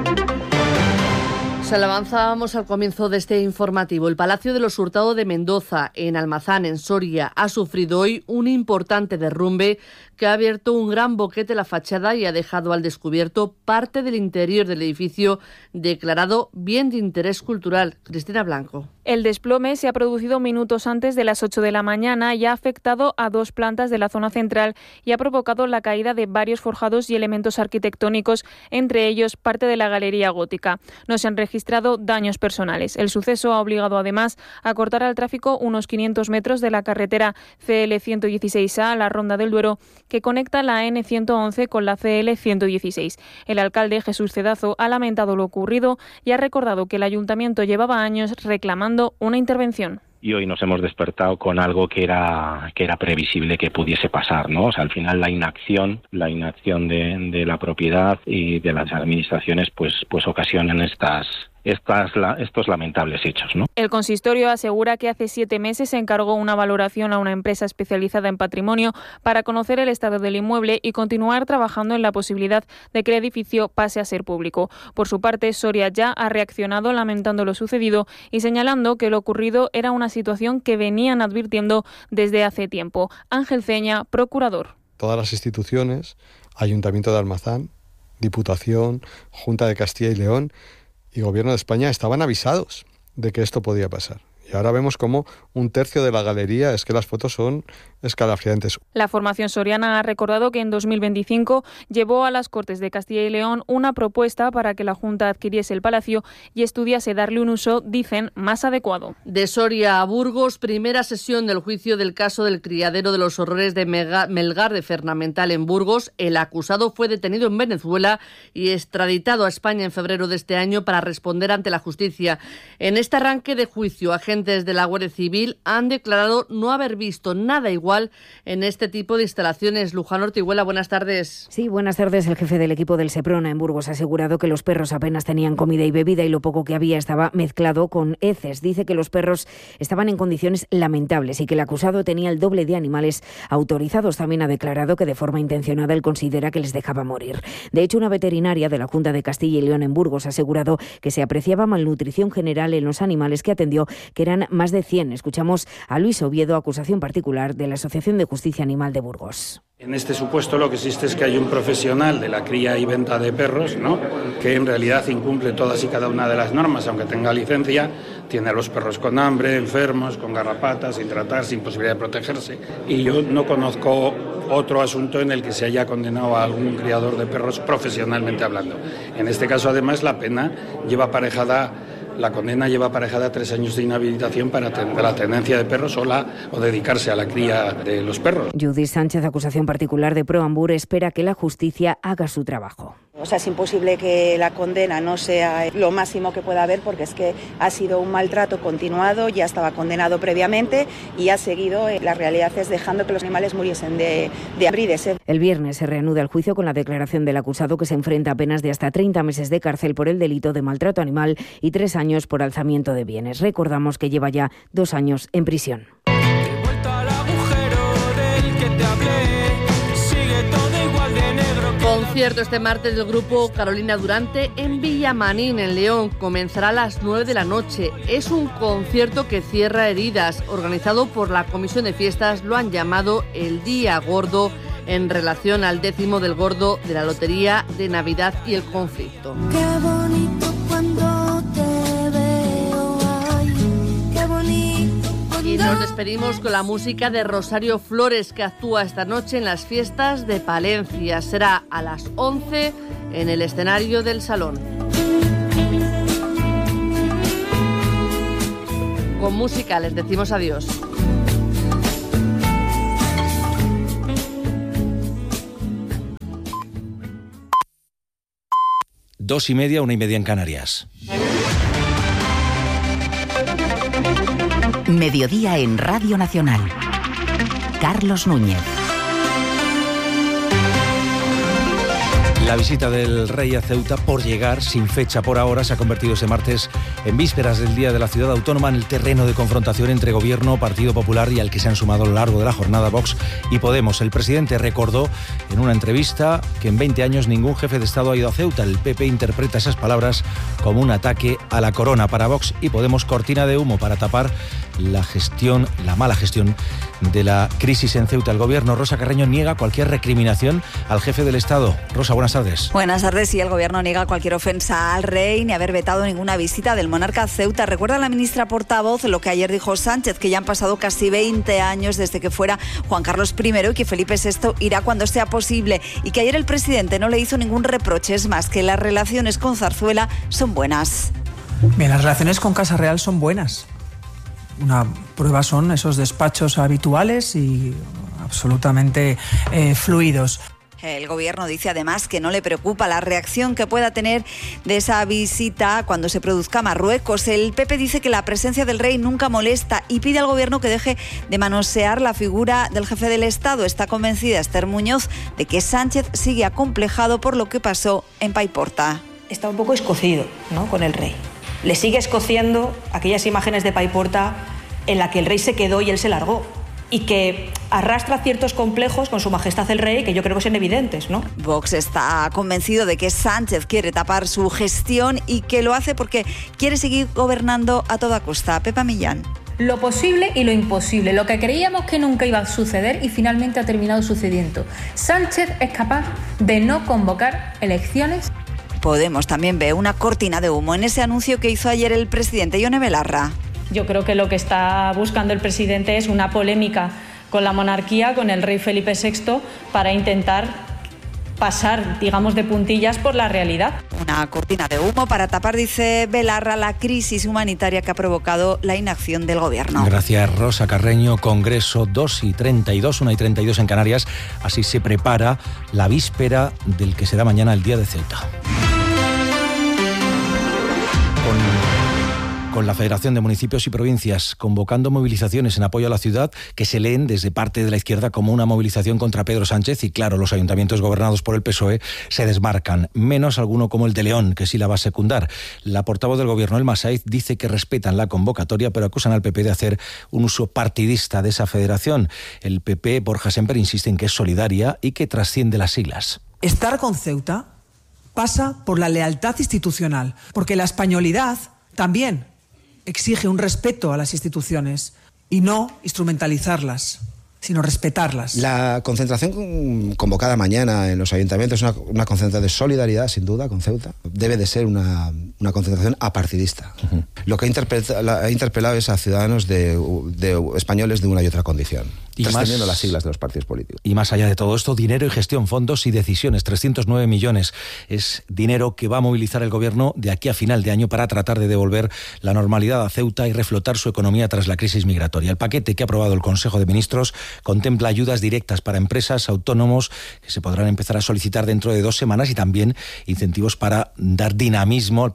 Se lo avanzábamos al comienzo de este informativo. El Palacio de los Hurtado de Mendoza, en Almazán, en Soria, ha sufrido hoy un importante derrumbe que ha abierto un gran boquete en la fachada y ha dejado al descubierto parte del interior del edificio declarado bien de interés cultural. Cristina Blanco. El desplome se ha producido minutos antes de las ocho de la mañana y ha afectado a dos plantas de la zona central y ha provocado la caída de varios forjados y elementos arquitectónicos, entre ellos parte de la galería gótica. No se han registrado daños personales. El suceso ha obligado además a cortar al tráfico unos quinientos metros de la carretera C L ciento dieciséis A, la Ronda del Duero, que conecta la N ciento once con la C L ciento dieciséis. El alcalde Jesús Cedazo ha lamentado lo ocurrido y ha recordado que el ayuntamiento llevaba años reclamando una intervención. Y hoy nos hemos despertado con algo que era que era previsible que pudiese pasar, ¿no? O sea, al final la inacción, la inacción de, de la propiedad y de las administraciones, pues, pues ocasionan estas Estas, estos lamentables hechos, ¿no? El consistorio asegura que hace siete meses se encargó una valoración a una empresa especializada en patrimonio para conocer el estado del inmueble y continuar trabajando en la posibilidad de que el edificio pase a ser público. Por su parte, Soria ya ha reaccionado lamentando lo sucedido y señalando que lo ocurrido era una situación que venían advirtiendo desde hace tiempo. Ángel Ceña, procurador. Todas las instituciones, Ayuntamiento de Almazán, Diputación, Junta de Castilla y León y Gobierno de España estaban avisados de que esto podía pasar. Y ahora vemos como un tercio de la galería, es que las fotos son escalofriantes. La formación soriana ha recordado que en dos mil veinticinco llevó a las Cortes de Castilla y León una propuesta para que la Junta adquiriese el palacio y estudiase darle un uso, dicen, más adecuado. De Soria a Burgos, primera sesión del juicio del caso del criadero de los horrores de Melgar de Fernamental en Burgos. El acusado fue detenido en Venezuela y extraditado a España en febrero de este año para responder ante la justicia. En este arranque de juicio, agentes de la Guardia Civil han declarado no haber visto nada igual en este tipo de instalaciones. Luján Ortiguela, buenas tardes. Sí, buenas tardes. El jefe del equipo del Seprona en Burgos ha asegurado que los perros apenas tenían comida y bebida y lo poco que había estaba mezclado con heces. Dice que los perros estaban en condiciones lamentables y que el acusado tenía el doble de animales autorizados. También ha declarado que de forma intencionada él considera que les dejaba morir. De hecho, una veterinaria de la Junta de Castilla y León en Burgos ha asegurado que se apreciaba malnutrición general en los animales que atendió, que eran más de cien. Escuchamos a Luis Oviedo, acusación particular de la Asociación de Justicia Animal de Burgos. En este supuesto lo que existe es que hay un profesional de la cría y venta de perros, ¿no?, que en realidad incumple todas y cada una de las normas, aunque tenga licencia, tiene a los perros con hambre, enfermos, con garrapatas, sin tratar, sin posibilidad de protegerse. Y yo no conozco otro asunto en el que se haya condenado a algún criador de perros profesionalmente hablando. En este caso, además, la pena lleva aparejada La condena lleva aparejada tres años de inhabilitación para atender la tenencia de perros o, la, o dedicarse a la cría de los perros. Judith Sánchez, acusación particular de Proambur, espera que la justicia haga su trabajo. O sea, es imposible que la condena no sea lo máximo que pueda haber porque es que ha sido un maltrato continuado, ya estaba condenado previamente y ha seguido. La realidad es dejando que los animales muriesen de, de hambre y de sed. El viernes se reanuda el juicio con la declaración del acusado, que se enfrenta a penas de hasta treinta meses de cárcel por el delito de maltrato animal y tres años por alzamiento de bienes. Recordamos que lleva ya dos años en prisión. He vuelto al agujero Concierto este martes del grupo Carolina Durante en Villamanín, en León. Comenzará a las nueve de la noche. Es un concierto que cierra heridas. Organizado por la Comisión de Fiestas, lo han llamado el Día Gordo, en relación al décimo del gordo de la Lotería de Navidad y el conflicto. Qué bonito cuando te veo, ay, qué bonito. Y nos despedimos con la música de Rosario Flores, que actúa esta noche en las fiestas de Palencia. Será a las once en el escenario del Salón. Con música les decimos adiós. Dos y media, una y media en Canarias. Mediodía en Radio Nacional. Carlos Núñez. La visita del rey a Ceuta, por llegar, sin fecha por ahora, se ha convertido ese martes, en vísperas del Día de la Ciudad Autónoma, en el terreno de confrontación entre Gobierno, Partido Popular y al que se han sumado a lo largo de la jornada Vox y Podemos. El presidente recordó en una entrevista que en veinte años ningún jefe de Estado ha ido a Ceuta. El P P interpreta esas palabras como un ataque a la corona. Para Vox y Podemos, cortina de humo para tapar la gestión, la mala gestión de la crisis en Ceuta. El Gobierno, Rosa Carreño, niega cualquier recriminación al jefe del Estado. Rosa, buenas tardes. Buenas tardes. Sí, el Gobierno niega cualquier ofensa al rey ni haber vetado ninguna visita del monarca a Ceuta. Recuerda la ministra portavoz lo que ayer dijo Sánchez, que ya han pasado casi veinte años desde que fuera Juan Carlos primero y que Felipe sexto irá cuando sea posible, y que ayer el presidente no le hizo ningún reproche. Es más, que las relaciones con Zarzuela son buenas. Bien, las relaciones con Casa Real son buenas. Una prueba son esos despachos habituales y absolutamente eh, fluidos. El Gobierno dice además que no le preocupa la reacción que pueda tener de esa visita cuando se produzca a Marruecos. El P P dice que la presencia del rey nunca molesta y pide al Gobierno que deje de manosear la figura del jefe del Estado. Está convencida Esther Muñoz de que Sánchez sigue acomplejado por lo que pasó en Paiporta. Está un poco escocido, ¿no?, con el rey. Le sigue escociendo aquellas imágenes de Paiporta en la que el rey se quedó y él se largó, y que arrastra ciertos complejos con su majestad el rey que yo creo que son evidentes, ¿no? Vox está convencido de que Sánchez quiere tapar su gestión y que lo hace porque quiere seguir gobernando a toda costa. Pepa Millán. Lo posible y lo imposible, lo que creíamos que nunca iba a suceder y finalmente ha terminado sucediendo. Sánchez es capaz de no convocar elecciones. Podemos también ve una cortina de humo en ese anuncio que hizo ayer el presidente Ione Belarra. Yo creo que lo que está buscando el presidente es una polémica con la monarquía, con el rey Felipe sexto, para intentar pasar, digamos, de puntillas por la realidad. Una cortina de humo para tapar, dice Belarra, la crisis humanitaria que ha provocado la inacción del Gobierno. Gracias, Rosa Carreño. Congreso dos y treinta y dos, una y treinta y dos en Canarias. Así se prepara la víspera del que será mañana el Día de Ceuta. Con... con la Federación de Municipios y Provincias convocando movilizaciones en apoyo a la ciudad que se leen desde parte de la izquierda como una movilización contra Pedro Sánchez, y claro, los ayuntamientos gobernados por el P S O E se desmarcan, menos alguno como el de León, que sí la va a secundar. La portavoz del Gobierno, Elma Saiz, dice que respetan la convocatoria, pero acusan al P P de hacer un uso partidista de esa federación. El P P, Borja Semper, insiste en que es solidaria y que trasciende las siglas. Estar con Ceuta pasa por la lealtad institucional, porque la españolidad también exige un respeto a las instituciones y no instrumentalizarlas, sino respetarlas. La concentración convocada mañana en los ayuntamientos es una, una concentración de solidaridad, sin duda, con Ceuta. Debe de ser una, una concentración apartidista. Uh-huh. Lo que ha interpelado, ha interpelado es a ciudadanos de, de españoles de una y otra condición, y trascendiendo más, las siglas de los partidos políticos. Y más allá de todo esto, dinero y gestión, fondos y decisiones. trescientos nueve millones es dinero que va a movilizar el Gobierno de aquí a final de año para tratar de devolver la normalidad a Ceuta y reflotar su economía tras la crisis migratoria. El paquete que ha aprobado el Consejo de Ministros contempla ayudas directas para empresas, autónomos, que se podrán empezar a solicitar dentro de dos semanas, y también incentivos para dar dinamismo al,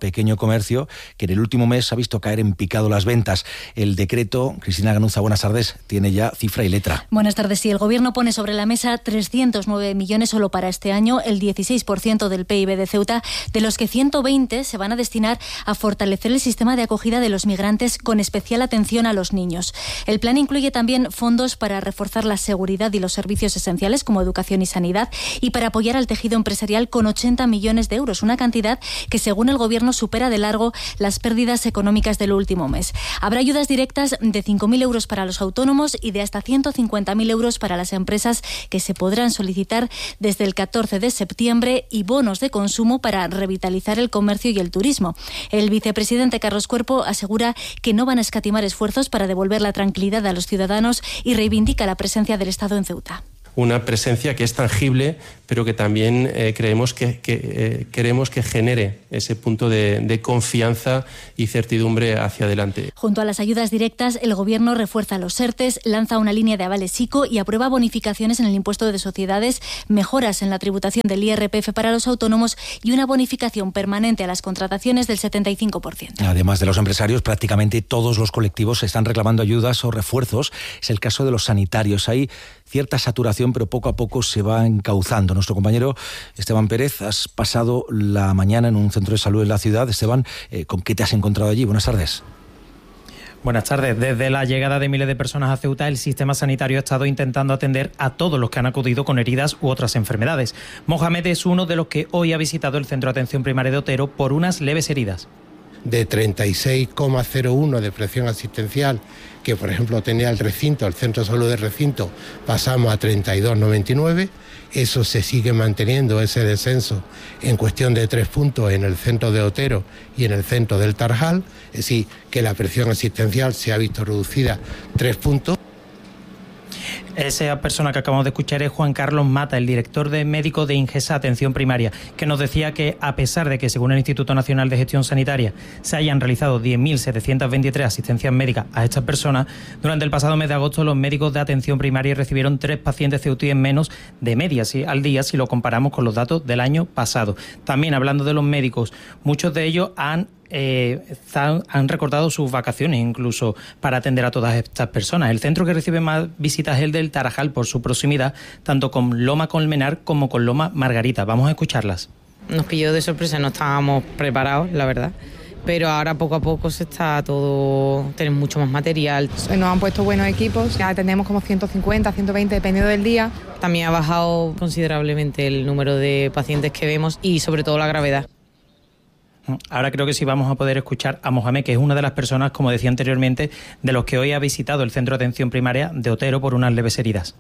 pequeño comercio, que en el último mes ha visto caer en picado las ventas. El decreto, Cristina Ganuza, buenas tardes, tiene ya cifra y letra. Buenas tardes. Sí, el Gobierno pone sobre la mesa trescientos nueve millones solo para este año, el dieciséis por ciento del P I B de Ceuta, de los que ciento veinte se van a destinar a fortalecer el sistema de acogida de los migrantes con especial atención a los niños. El plan incluye también fondos para reforzar la seguridad y los servicios esenciales como educación y sanidad y para apoyar al tejido empresarial con ochenta millones de euros, una cantidad que según el Gobierno supera de largo las pérdidas económicas del último mes. Habrá ayudas directas de cinco mil euros para los autónomos y de hasta ciento cincuenta mil euros para las empresas que se podrán solicitar desde el catorce de septiembre y bonos de consumo para revitalizar el comercio y el turismo. El vicepresidente Carlos Cuerpo asegura que no van a escatimar esfuerzos para devolver la tranquilidad a los ciudadanos y reivindica la presencia del Estado en Ceuta. Una presencia que es tangible, pero que también eh, creemos que, que eh, queremos que genere ese punto de, de confianza y certidumbre hacia adelante. Junto a las ayudas directas, el Gobierno refuerza los ERTES, lanza una línea de avales ICO y aprueba bonificaciones en el impuesto de sociedades, mejoras en la tributación del I R P F para los autónomos y una bonificación permanente a las contrataciones del setenta y cinco por ciento. Además de los empresarios, prácticamente todos los colectivos están reclamando ayudas o refuerzos. Es el caso de los sanitarios. Hay cierta saturación, pero poco a poco se va encauzando. Nuestro compañero Esteban Pérez, has pasado la mañana en un centro de salud en la ciudad. Esteban, eh, ¿con qué te has encontrado allí? Buenas tardes. Buenas tardes. Desde la llegada de miles de personas a Ceuta, el sistema sanitario ha estado intentando atender a todos los que han acudido con heridas u otras enfermedades. Mohamed es uno de los que hoy ha visitado el Centro de Atención Primaria de Otero por unas leves heridas. De treinta y seis coma cero uno de presión asistencial, que por ejemplo tenía el recinto, el centro de salud del recinto, pasamos a treinta y dos coma noventa y nueve. Eso se sigue manteniendo, ese descenso, en cuestión de tres puntos en el centro de Otero y en el centro del Tarjal. Es decir, que la presión asistencial se ha visto reducida tres puntos. Esa persona que acabamos de escuchar es Juan Carlos Mata, el director de médico de Ingesa Atención Primaria, que nos decía que a pesar de que según el Instituto Nacional de Gestión Sanitaria se hayan realizado diez mil setecientas veintitrés asistencias médicas a estas personas, durante el pasado mes de agosto los médicos de atención primaria recibieron tres pacientes ceutíes menos de media ¿sí? al día si lo comparamos con los datos del año pasado. También hablando de los médicos, muchos de ellos han Eh, han recortado sus vacaciones incluso para atender a todas estas personas. El centro que recibe más visitas es el del Tarajal por su proximidad, tanto con Loma Colmenar como con Loma Margarita. Vamos a escucharlas. Nos pilló de sorpresa, no estábamos preparados, la verdad. Pero ahora poco a poco se está todo, tenemos mucho más material. Nos han puesto buenos equipos, ya atendemos como ciento cincuenta, ciento veinte dependiendo del día. También ha bajado considerablemente el número de pacientes que vemos y sobre todo la gravedad. Ahora creo que sí vamos a poder escuchar a Mohamed, que es una de las personas, como decía anteriormente, de los que hoy ha visitado el Centro de Atención Primaria de Otero por unas leves heridas.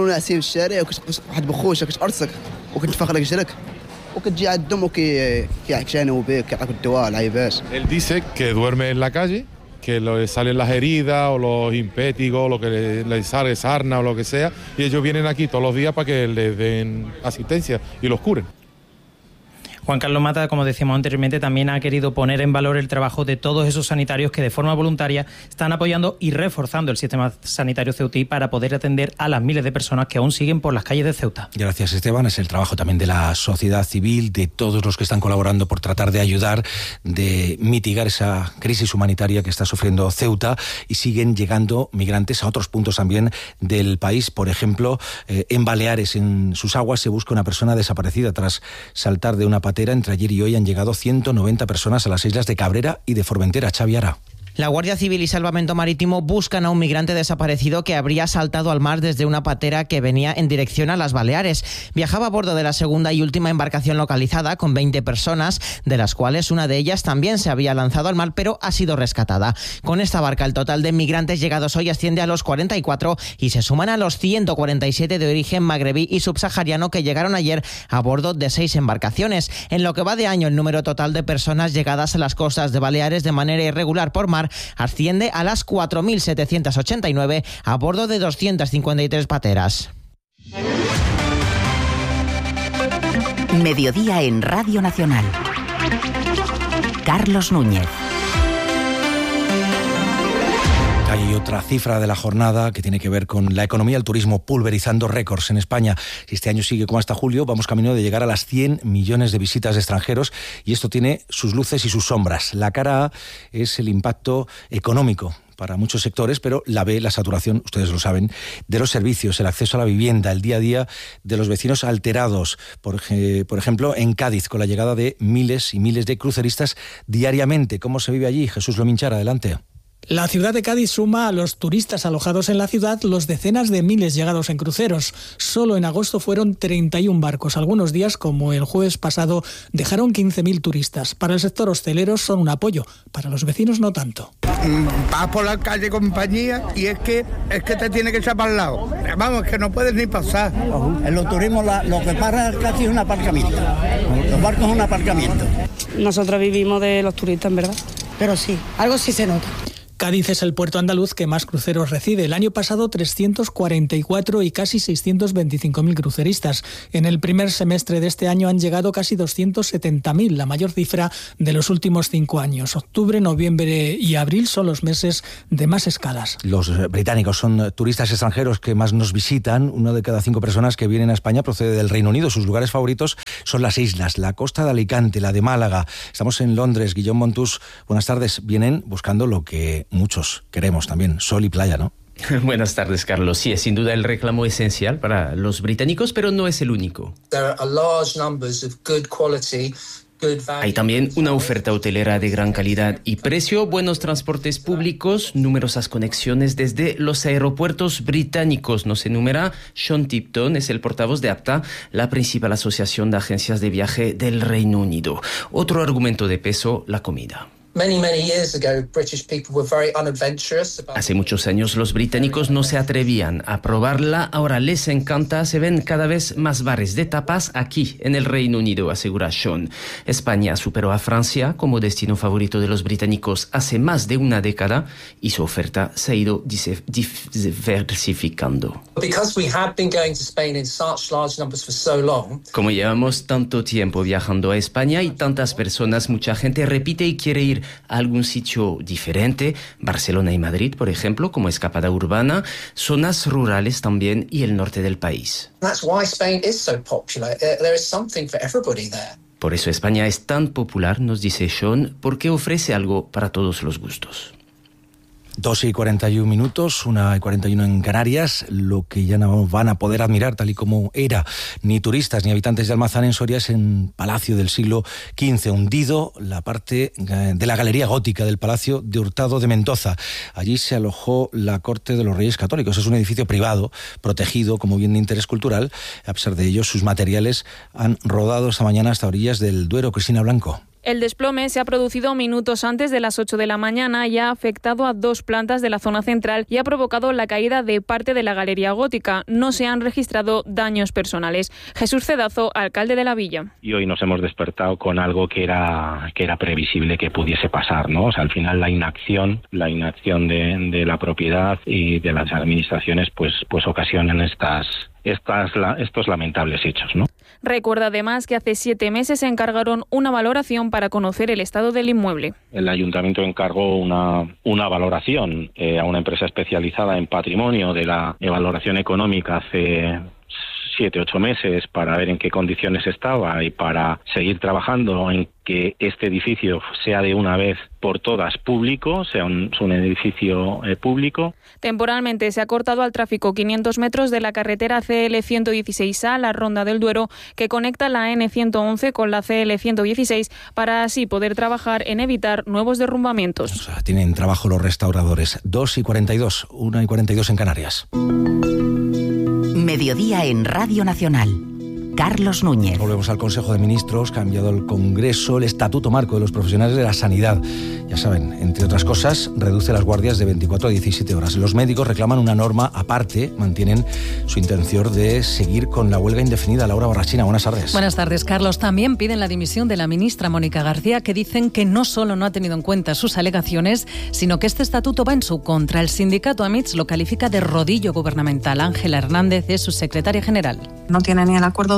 Él dice que duerme en la calle, que le salen las heridas o los impétigos, lo que le, le sale sarna o lo que sea, y ellos vienen aquí todos los días para que les den asistencia y los curen. Juan Carlos Mata, como decíamos anteriormente, también ha querido poner en valor el trabajo de todos esos sanitarios que de forma voluntaria están apoyando y reforzando el sistema sanitario ceutí para poder atender a las miles de personas que aún siguen por las calles de Ceuta. Gracias, Esteban. Es el trabajo también de la sociedad civil, de todos los que están colaborando por tratar de ayudar, de mitigar esa crisis humanitaria que está sufriendo Ceuta, y siguen llegando migrantes a otros puntos también del país. Por ejemplo, eh, en Baleares, en sus aguas, se busca una persona desaparecida tras saltar de una patera. Entre ayer y hoy han llegado ciento noventa personas a las islas de Cabrera y de Formentera. Xavi Ara. La Guardia Civil y Salvamento Marítimo buscan a un migrante desaparecido que habría saltado al mar desde una patera que venía en dirección a las Baleares. Viajaba a bordo de la segunda y última embarcación localizada con veinte personas, de las cuales una de ellas también se había lanzado al mar, pero ha sido rescatada. Con esta barca el total de migrantes llegados hoy asciende a los cuarenta y cuatro y se suman a los ciento cuarenta y siete de origen magrebí y subsahariano que llegaron ayer a bordo de seis embarcaciones. En lo que va de año, el número total de personas llegadas a las costas de Baleares de manera irregular por mar asciende a las cuatro mil setecientos ochenta y nueve a bordo de doscientas cincuenta y tres pateras. Mediodía en Radio Nacional. Carlos Núñez. Hay otra cifra de la jornada que tiene que ver con la economía del turismo, pulverizando récords en España. Si este año sigue como hasta julio, vamos camino de llegar a las cien millones de visitas de extranjeros, y esto tiene sus luces y sus sombras. La cara A es el impacto económico para muchos sectores, pero la B, la saturación, ustedes lo saben, de los servicios, el acceso a la vivienda, el día a día de los vecinos alterados. Por, por ejemplo, en Cádiz, con la llegada de miles y miles de cruceristas diariamente. ¿Cómo se vive allí? Jesús Lominchara, adelante. La ciudad de Cádiz suma a los turistas alojados en la ciudad los decenas de miles llegados en cruceros. Solo en agosto fueron treinta y un barcos. Algunos días, como el jueves pasado, dejaron quince mil turistas. Para el sector hostelero son un apoyo, para los vecinos no tanto. Vas por la calle compañía y es que es que te tiene que echar para el lado. Vamos, es que no puedes ni pasar. En los turismos la, lo que para casi es un aparcamiento. Los barcos es un aparcamiento. Nosotros vivimos de los turistas, en verdad. Pero sí, algo sí se nota. Cádiz es el puerto andaluz que más cruceros recibe. El año pasado trescientos cuarenta y cuatro y casi seiscientos veinticinco mil cruceristas. En el primer semestre de este año han llegado casi doscientos setenta mil, la mayor cifra de los últimos cinco años. Octubre, noviembre y abril son los meses de más escalas. Los británicos son turistas extranjeros que más nos visitan. Una de cada cinco personas que vienen a España procede del Reino Unido. Sus lugares favoritos son las islas, la costa de Alicante, la de Málaga. Estamos en Londres. Guillaume Montús, buenas tardes. Vienen buscando lo que muchos queremos también, sol y playa, ¿no? Buenas tardes, Carlos. Sí, es sin duda el reclamo esencial para los británicos, pero no es el único. Hay también una oferta hotelera de gran calidad y precio, buenos transportes públicos, numerosas conexiones desde los aeropuertos británicos. Nos enumera Sean Tipton, es el portavoz de APTA, la principal asociación de agencias de viaje del Reino Unido. Otro argumento de peso, la comida. Hace muchos años los británicos no se atrevían a probarla, ahora les encanta, se ven cada vez más bares de tapas aquí en el Reino Unido, asegura Sean. España superó a Francia como destino favorito de los británicos hace más de una década y su oferta se ha ido diversificando. Como llevamos tanto tiempo viajando a España y tantas personas, mucha gente repite y quiere ir a algún sitio diferente, Barcelona y Madrid, por ejemplo, como escapada urbana, zonas rurales también y el norte del país. Por eso España es tan popular, nos dice Sean, porque ofrece algo para todos los gustos. Dos y cuarenta y un minutos, una y cuarenta y uno en Canarias. Lo que ya no van a poder admirar, tal y como era, ni turistas ni habitantes de Almazán en Soria, es en Palacio del siglo quince, hundido la parte de la galería gótica del Palacio de Hurtado de Mendoza. Allí se alojó la corte de los Reyes Católicos. Es un edificio privado, protegido como bien de interés cultural. A pesar de ello, sus materiales han rodado esta mañana hasta orillas del Duero. Cristina Blanco. El desplome se ha producido minutos antes de las ocho de la mañana y ha afectado a dos plantas de la zona central y ha provocado la caída de parte de la galería gótica. No se han registrado daños personales. Jesús Cedazo, alcalde de la villa. Y hoy nos hemos despertado con algo que era que era previsible que pudiese pasar, ¿no? O sea, al final la inacción, la inacción de, de la propiedad y de las administraciones, pues, pues ocasionan estas Estas, estos lamentables hechos, ¿no? Recuerda además que hace siete meses se encargaron una valoración para conocer el estado del inmueble. El ayuntamiento encargó una, una valoración eh, a una empresa especializada en patrimonio de la valoración económica hace siete, ocho meses para ver en qué condiciones estaba y para seguir trabajando en que este edificio sea de una vez por todas público, sea un, un edificio eh, público. Temporalmente se ha cortado al tráfico quinientos metros de la carretera C L ciento dieciséis A, la Ronda del Duero, que conecta la N ciento once con la C L ciento dieciséis, para así poder trabajar en evitar nuevos derrumbamientos. O sea, tienen trabajo los restauradores. dos y cuarenta y dos, una y cuarenta y dos en Canarias. Mediodía en Radio Nacional. Carlos Núñez. Volvemos al Consejo de Ministros, cambiado el Congreso, el Estatuto Marco de los Profesionales de la Sanidad. Ya saben, entre otras cosas, reduce las guardias de veinticuatro a diecisiete horas. Los médicos reclaman una norma aparte, mantienen su intención de seguir con la huelga indefinida. Laura Borrachina, buenas tardes. Buenas tardes, Carlos. También piden la dimisión de la ministra Mónica García, que dicen que no solo no ha tenido en cuenta sus alegaciones, sino que este estatuto va en su contra. El sindicato AMITS lo califica de rodillo gubernamental. Ángela Hernández es su secretaria general. No tiene ni el acuerdo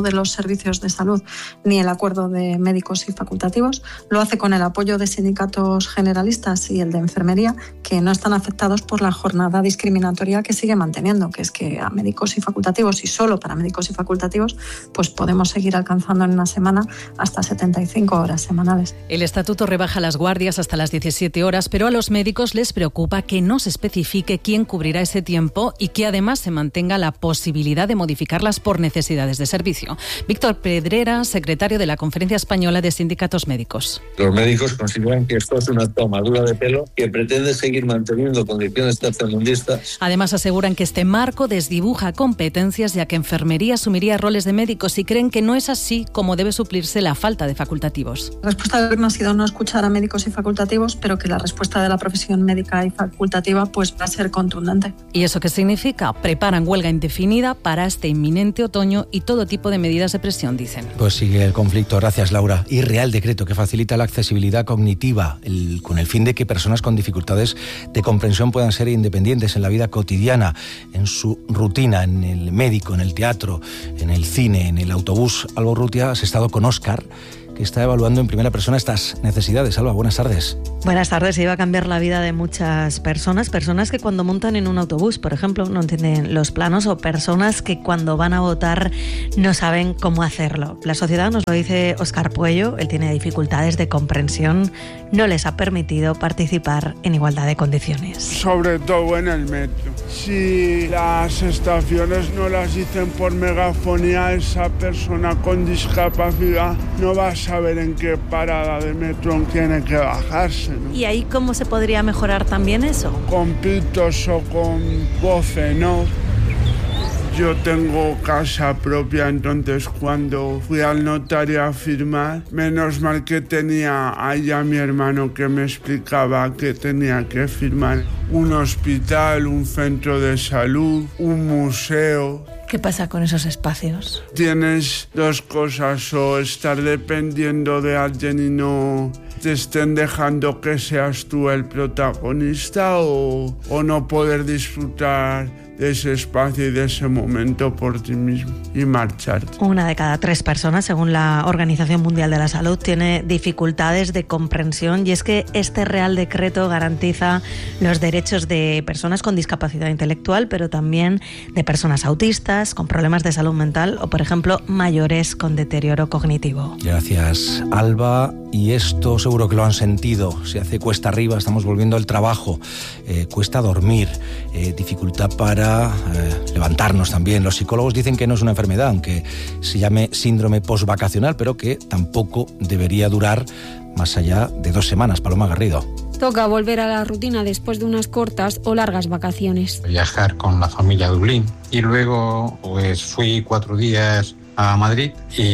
de los servicios de salud ni el acuerdo de médicos y facultativos. Lo hace con el apoyo de sindicatos generalistas y el de enfermería, que no están afectados por la jornada discriminatoria que sigue manteniendo, que es que a médicos y facultativos, y solo para médicos y facultativos, pues podemos seguir alcanzando en una semana hasta setenta y cinco horas semanales. El estatuto rebaja las guardias hasta las diecisiete horas, pero a los médicos les preocupa que no se especifique quién cubrirá ese tiempo y que además se mantenga la posibilidad de modificarlas por necesidades de servicio. Víctor Pedrera, secretario de la Conferencia Española de Sindicatos Médicos. Los médicos consideran que esto es una tomadura de pelo que pretende seguir manteniendo condiciones tercermundistas. Además aseguran que este marco desdibuja competencias, ya que enfermería asumiría roles de médicos, y creen que no es así como debe suplirse la falta de facultativos. La respuesta del gobierno ha sido no escuchar a médicos y facultativos, pero que la respuesta de la profesión médica y facultativa pues va a ser contundente. ¿Y eso qué significa? Preparan huelga indefinida para este inminente otoño y todo tipo de medidas de presión, dicen. Pues sigue el conflicto. Gracias, Laura. Y Real Decreto que facilita la accesibilidad cognitiva el, con el fin de que personas con dificultades de comprensión puedan ser independientes en la vida cotidiana, en su rutina, en el médico, en el teatro, en el cine, en el autobús. Alba Urrutia, has estado con Óscar, que está evaluando en primera persona estas necesidades. Alba, buenas tardes. Buenas tardes. Iba a cambiar la vida de muchas personas, personas que cuando montan en un autobús, por ejemplo, no entienden los planos, o personas que cuando van a votar no saben cómo hacerlo. La sociedad, nos lo dice Óscar Puello, él tiene dificultades de comprensión, no les ha permitido participar en igualdad de condiciones. Sobre todo en el metro. Si las estaciones no las dicen por megafonía, esa persona con discapacidad no va a saber en qué parada de metro tiene que bajarse, ¿no? ¿Y ahí cómo se podría mejorar también eso? Con pitos o con voces, ¿no? Yo tengo casa propia, entonces cuando fui al notario a firmar, menos mal que tenía allá mi hermano que me explicaba que tenía que firmar. Un hospital, un centro de salud, un museo. ¿Qué pasa con esos espacios? Tienes dos cosas, o estar dependiendo de alguien y no te estén dejando que seas tú el protagonista, o, o no poder disfrutar de ese espacio y de ese momento por ti mismo y marcharte. Una de cada tres personas, según la Organización Mundial de la Salud, tiene dificultades de comprensión, y es que este Real Decreto garantiza los derechos de personas con discapacidad intelectual, pero también de personas autistas, con problemas de salud mental, o por ejemplo mayores con deterioro cognitivo. Gracias, Alba. Y esto seguro que lo han sentido. Se hace cuesta arriba, estamos volviendo al trabajo, eh, cuesta dormir, eh, dificultad para eh, levantarnos también. Los psicólogos dicen que no es una enfermedad, aunque se llame síndrome postvacacional, pero que tampoco debería durar más allá de dos semanas. Paloma Garrido. Toca volver a la rutina después de unas cortas o largas vacaciones. Viajar con la familia a Dublín y luego pues fui cuatro días a Madrid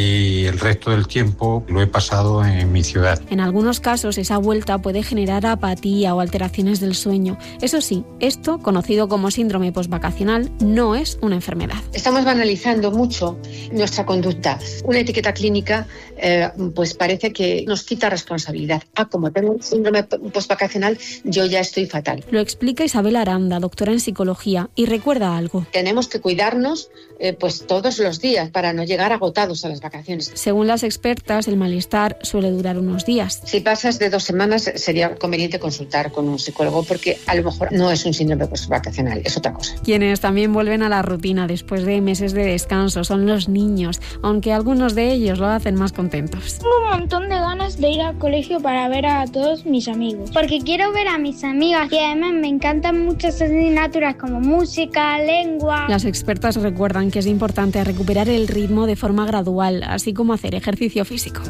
y el resto del tiempo lo he pasado en mi ciudad. En algunos casos esa vuelta puede generar apatía o alteraciones del sueño. Eso sí, esto, conocido como síndrome postvacacional, no es una enfermedad. Estamos banalizando mucho nuestra conducta. Una etiqueta clínica eh, pues parece que nos quita responsabilidad. Ah, como tengo un síndrome postvacacional, yo ya estoy fatal. Lo explica Isabel Aranda, doctora en psicología, y recuerda algo. Tenemos que cuidarnos eh, pues todos los días para no llegar agotados a las vacaciones. Según las expertas, el malestar suele durar unos días. Si pasas de dos semanas, sería conveniente consultar con un psicólogo, porque a lo mejor no es un síndrome postvacacional, es otra cosa. Quienes también vuelven a la rutina después de meses de descanso son los niños, aunque algunos de ellos lo hacen más contentos. Tengo un montón de ganas de ir al colegio para ver a todos mis amigos, porque quiero ver a mis amigas, y además me encantan muchas asignaturas como música, lengua. Las expertas recuerdan que es importante recuperar el ritmo de forma gradual, así como hacer ejercicio físico.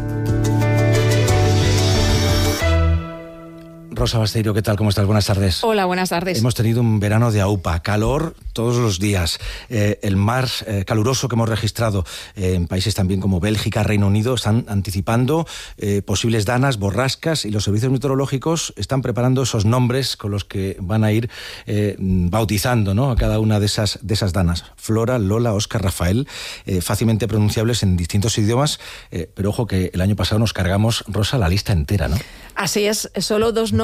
Rosa Basteiro, ¿qué tal? ¿Cómo estás? Buenas tardes. Hola, buenas tardes. Hemos tenido un verano de aupa, calor todos los días. Eh, el más eh, caluroso que hemos registrado eh, en países también como Bélgica, Reino Unido, están anticipando eh, posibles danas, borrascas, y los servicios meteorológicos están preparando esos nombres con los que van a ir eh, bautizando, ¿no?, a cada una de esas, de esas danas. Flora, Lola, Óscar, Rafael, eh, fácilmente pronunciables en distintos idiomas, eh, pero ojo que el año pasado nos cargamos, Rosa, la lista entera, ¿no? Así es, solo dos nombres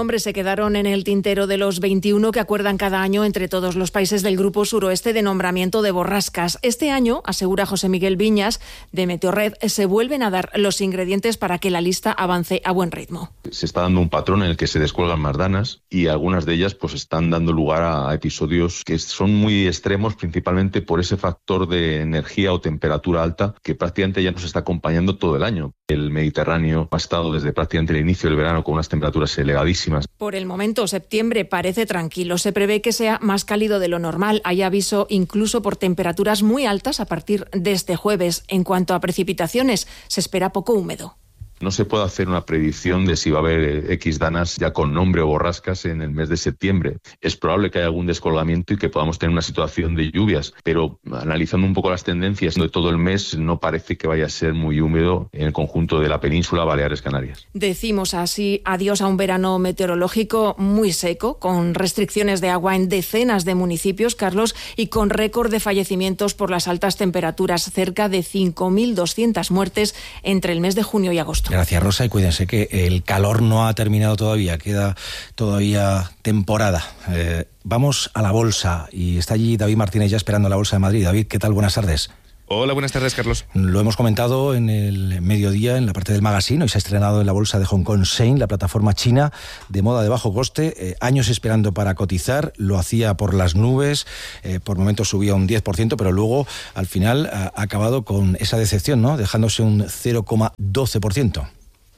nombres se quedaron en el tintero de los veintiuno que acuerdan cada año entre todos los países del Grupo Suroeste de nombramiento de borrascas. Este año, asegura José Miguel Viñas, de Meteorred, se vuelven a dar los ingredientes para que la lista avance a buen ritmo. Se está dando un patrón en el que se descuelgan más danas y algunas de ellas pues están dando lugar a episodios que son muy extremos, principalmente por ese factor de energía o temperatura alta que prácticamente ya nos está acompañando todo el año. El Mediterráneo ha estado desde prácticamente el inicio del verano con unas temperaturas elevadísimas. Por el momento, septiembre parece tranquilo. Se prevé que sea más cálido de lo normal. Hay aviso incluso por temperaturas muy altas a partir de este jueves. En cuanto a precipitaciones, se espera poco húmedo. No se puede hacer una predicción de si va a haber X danas ya con nombre o borrascas en el mes de septiembre. Es probable que haya algún descolgamiento y que podamos tener una situación de lluvias, pero analizando un poco las tendencias de todo el mes, no parece que vaya a ser muy húmedo en el conjunto de la península Baleares Canarias. Decimos así adiós a un verano meteorológico muy seco, con restricciones de agua en decenas de municipios, Carlos, y con récord de fallecimientos por las altas temperaturas, cerca de cinco mil doscientas muertes entre el mes de junio y agosto. Gracias, Rosa, y cuídense que el calor no ha terminado todavía, queda todavía temporada. Eh, vamos a la bolsa y está allí David Martínez ya esperando la Bolsa de Madrid. David, ¿qué tal? Buenas tardes. Hola, buenas tardes, Carlos. Lo hemos comentado en el mediodía, en la parte del magazine. Hoy se ha estrenado en la bolsa de Hong Kong Shein, la plataforma china de moda de bajo coste. Eh, años esperando para cotizar, lo hacía por las nubes, eh, por momentos subía un diez por ciento, pero luego al final ha acabado con esa decepción, ¿no? Dejándose un cero coma doce por ciento.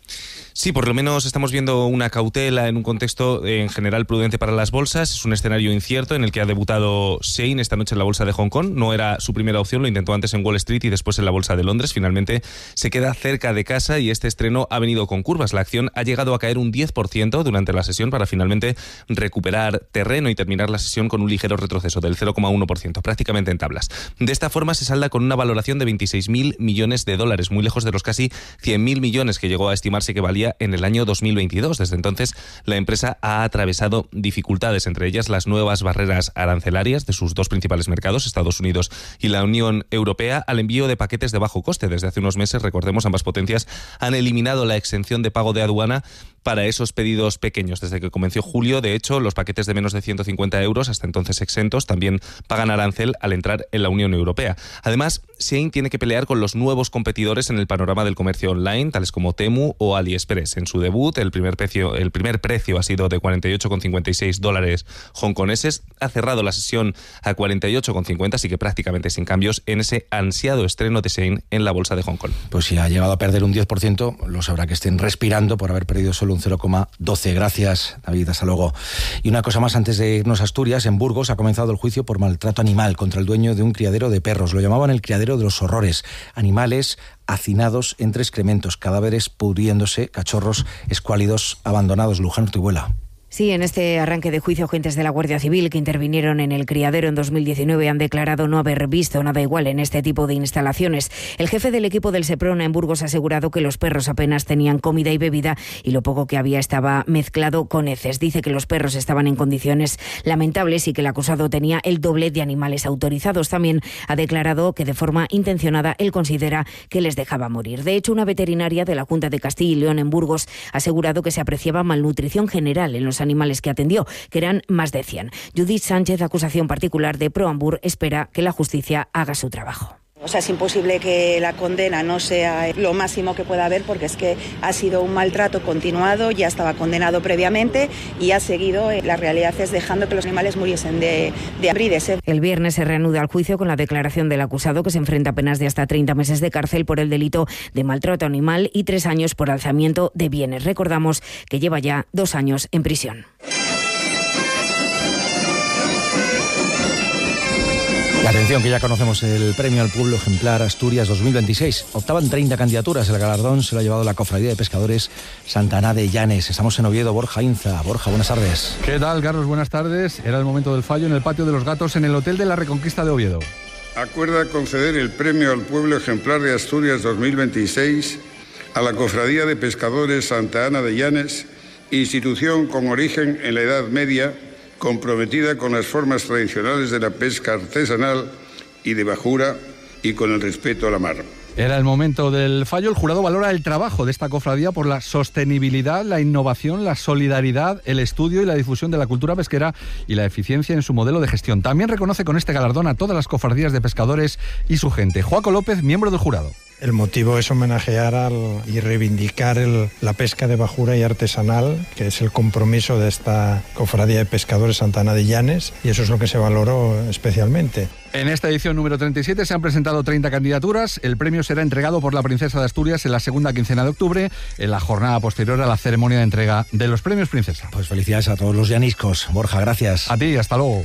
Sí, por lo menos estamos viendo una cautela en un contexto en general prudente para las bolsas. Es un escenario incierto en el que ha debutado Shein esta noche en la bolsa de Hong Kong. No era su primera opción, lo intentó antes en Wall Street y después en la bolsa de Londres. Finalmente se queda cerca de casa y este estreno ha venido con curvas. La acción ha llegado a caer un diez por ciento durante la sesión para finalmente recuperar terreno y terminar la sesión con un ligero retroceso del cero coma uno por ciento, prácticamente en tablas. De esta forma se salda con una valoración de veintiséis mil millones de dólares, muy lejos de los casi cien mil millones que llegó a estimarse que valía en el año dos mil veintidós. Desde entonces, la empresa ha atravesado dificultades, entre ellas las nuevas barreras arancelarias de sus dos principales mercados, Estados Unidos y la Unión Europea, al envío de paquetes de bajo coste. Desde hace unos meses, recordemos, ambas potencias han eliminado la exención de pago de aduana para esos pedidos pequeños. Desde que comenzó julio, de hecho, los paquetes de menos de ciento cincuenta euros, hasta entonces exentos, también pagan arancel al entrar en la Unión Europea. Además, Shein tiene que pelear con los nuevos competidores en el panorama del comercio online, tales como Temu o AliExpress. En su debut, el primer precio, el primer precio ha sido de cuarenta y ocho coma cincuenta y seis dólares hongkoneses. Ha cerrado la sesión a cuarenta y ocho coma cincuenta, así que prácticamente sin cambios en ese ansiado estreno de Shein en la bolsa de Hong Kong. Pues si ha llegado a perder un diez por ciento, lo sabrá que estén respirando por haber perdido solo un cero coma doce. Gracias, David, hasta luego. Y una cosa más antes de irnos a Asturias. En Burgos ha comenzado el juicio por maltrato animal contra el dueño de un criadero de perros. Lo llamaban el criadero de los horrores. Animales hacinados entre excrementos, cadáveres pudriéndose, cachorros escuálidos abandonados. Luján Ortibuela. Sí, en este arranque de juicio, agentes de la Guardia Civil que intervinieron en el criadero en dos mil diecinueve han declarado no haber visto nada igual en este tipo de instalaciones. El jefe del equipo del Seprona en Burgos ha asegurado que los perros apenas tenían comida y bebida y lo poco que había estaba mezclado con heces. Dice que los perros estaban en condiciones lamentables y que el acusado tenía el doble de animales autorizados. También ha declarado que de forma intencionada él considera que les dejaba morir. De hecho, una veterinaria de la Junta de Castilla y León en Burgos ha asegurado que se apreciaba malnutrición general en los animales que atendió, que eran más de cien. Judith Sánchez, acusación particular de Proambur, espera que la justicia haga su trabajo. O sea, es imposible que la condena no sea lo máximo que pueda haber, porque es que ha sido un maltrato continuado, ya estaba condenado previamente y ha seguido. La realidad es dejando que los animales muriesen de, de hambre y de sed. El viernes se reanuda el juicio con la declaración del acusado, que se enfrenta a penas de hasta treinta meses de cárcel por el delito de maltrato animal y tres años por alzamiento de bienes. Recordamos que lleva ya dos años en prisión. La atención, que ya conocemos el premio al pueblo ejemplar Asturias dos mil veintiséis. Optaban treinta candidaturas. El galardón se lo ha llevado la Cofradía de Pescadores Santa Ana de Llanes. Estamos en Oviedo. Borja Inza. Borja, buenas tardes. ¿Qué tal, Carlos? Buenas tardes. Era el momento del fallo en el Patio de los Gatos en el Hotel de la Reconquista de Oviedo. Acuerda conceder el premio al pueblo ejemplar de Asturias dos mil veintiséis a la Cofradía de Pescadores Santa Ana de Llanes, institución con origen en la Edad Media, comprometida con las formas tradicionales de la pesca artesanal y de bajura y con el respeto a la mar. Era el momento del fallo. El jurado valora el trabajo de esta cofradía por la sostenibilidad, la innovación, la solidaridad, el estudio y la difusión de la cultura pesquera y la eficiencia en su modelo de gestión. También reconoce con este galardón a todas las cofradías de pescadores y su gente. Joaco López, miembro del jurado. El motivo es homenajear al, y reivindicar el, la pesca de bajura y artesanal, que es el compromiso de esta cofradía de pescadores Santa Ana de Llanes, y eso es lo que se valoró especialmente. En esta edición número treinta y siete se han presentado treinta candidaturas. El premio será entregado por la Princesa de Asturias en la segunda quincena de octubre, en la jornada posterior a la ceremonia de entrega de los premios Princesa. Pues felicidades a todos los llaniscos. Borja, gracias. A ti, hasta luego.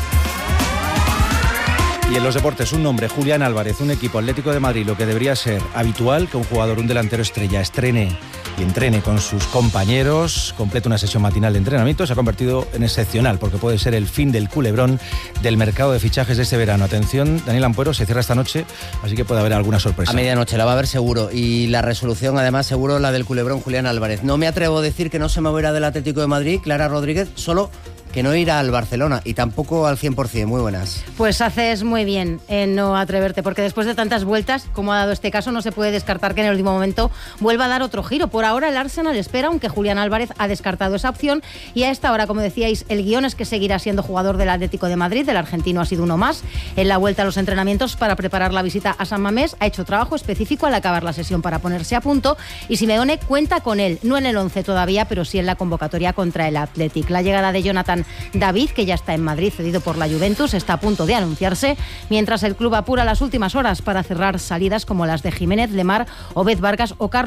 Y en los deportes, un nombre, Julián Álvarez, un equipo Atlético de Madrid, lo que debería ser habitual que un jugador, un delantero estrella, estrene y entrene con sus compañeros, complete una sesión matinal de entrenamiento, se ha convertido en excepcional, porque puede ser el fin del culebrón del mercado de fichajes de este verano. Atención, Daniel Ampuero, se cierra esta noche, así que puede haber alguna sorpresa. A medianoche la va a haber seguro, y la resolución además seguro la del culebrón Julián Álvarez. No me atrevo a decir que no se moverá del Atlético de Madrid, Clara Rodríguez, solo que no irá al Barcelona, y tampoco al cien por ciento. Muy buenas. Pues haces muy bien en no atreverte, porque después de tantas vueltas, como ha dado este caso, no se puede descartar que en el último momento vuelva a dar otro giro. Por ahora el Arsenal espera, aunque Julián Álvarez ha descartado esa opción, y a esta hora, como decíais, el guión es que seguirá siendo jugador del Atlético de Madrid. El argentino ha sido uno más en la vuelta a los entrenamientos para preparar la visita a San Mamés. Ha hecho trabajo específico al acabar la sesión para ponerse a punto, y Simeone cuenta con él, no en el once todavía, pero sí en la convocatoria contra el Athletic. La llegada de Jonathan David, que ya está en Madrid, cedido por la Juventus, está a punto de anunciarse, mientras el club apura las últimas horas para cerrar salidas como las de Jiménez, Lemar, Obed Vargas o Carlos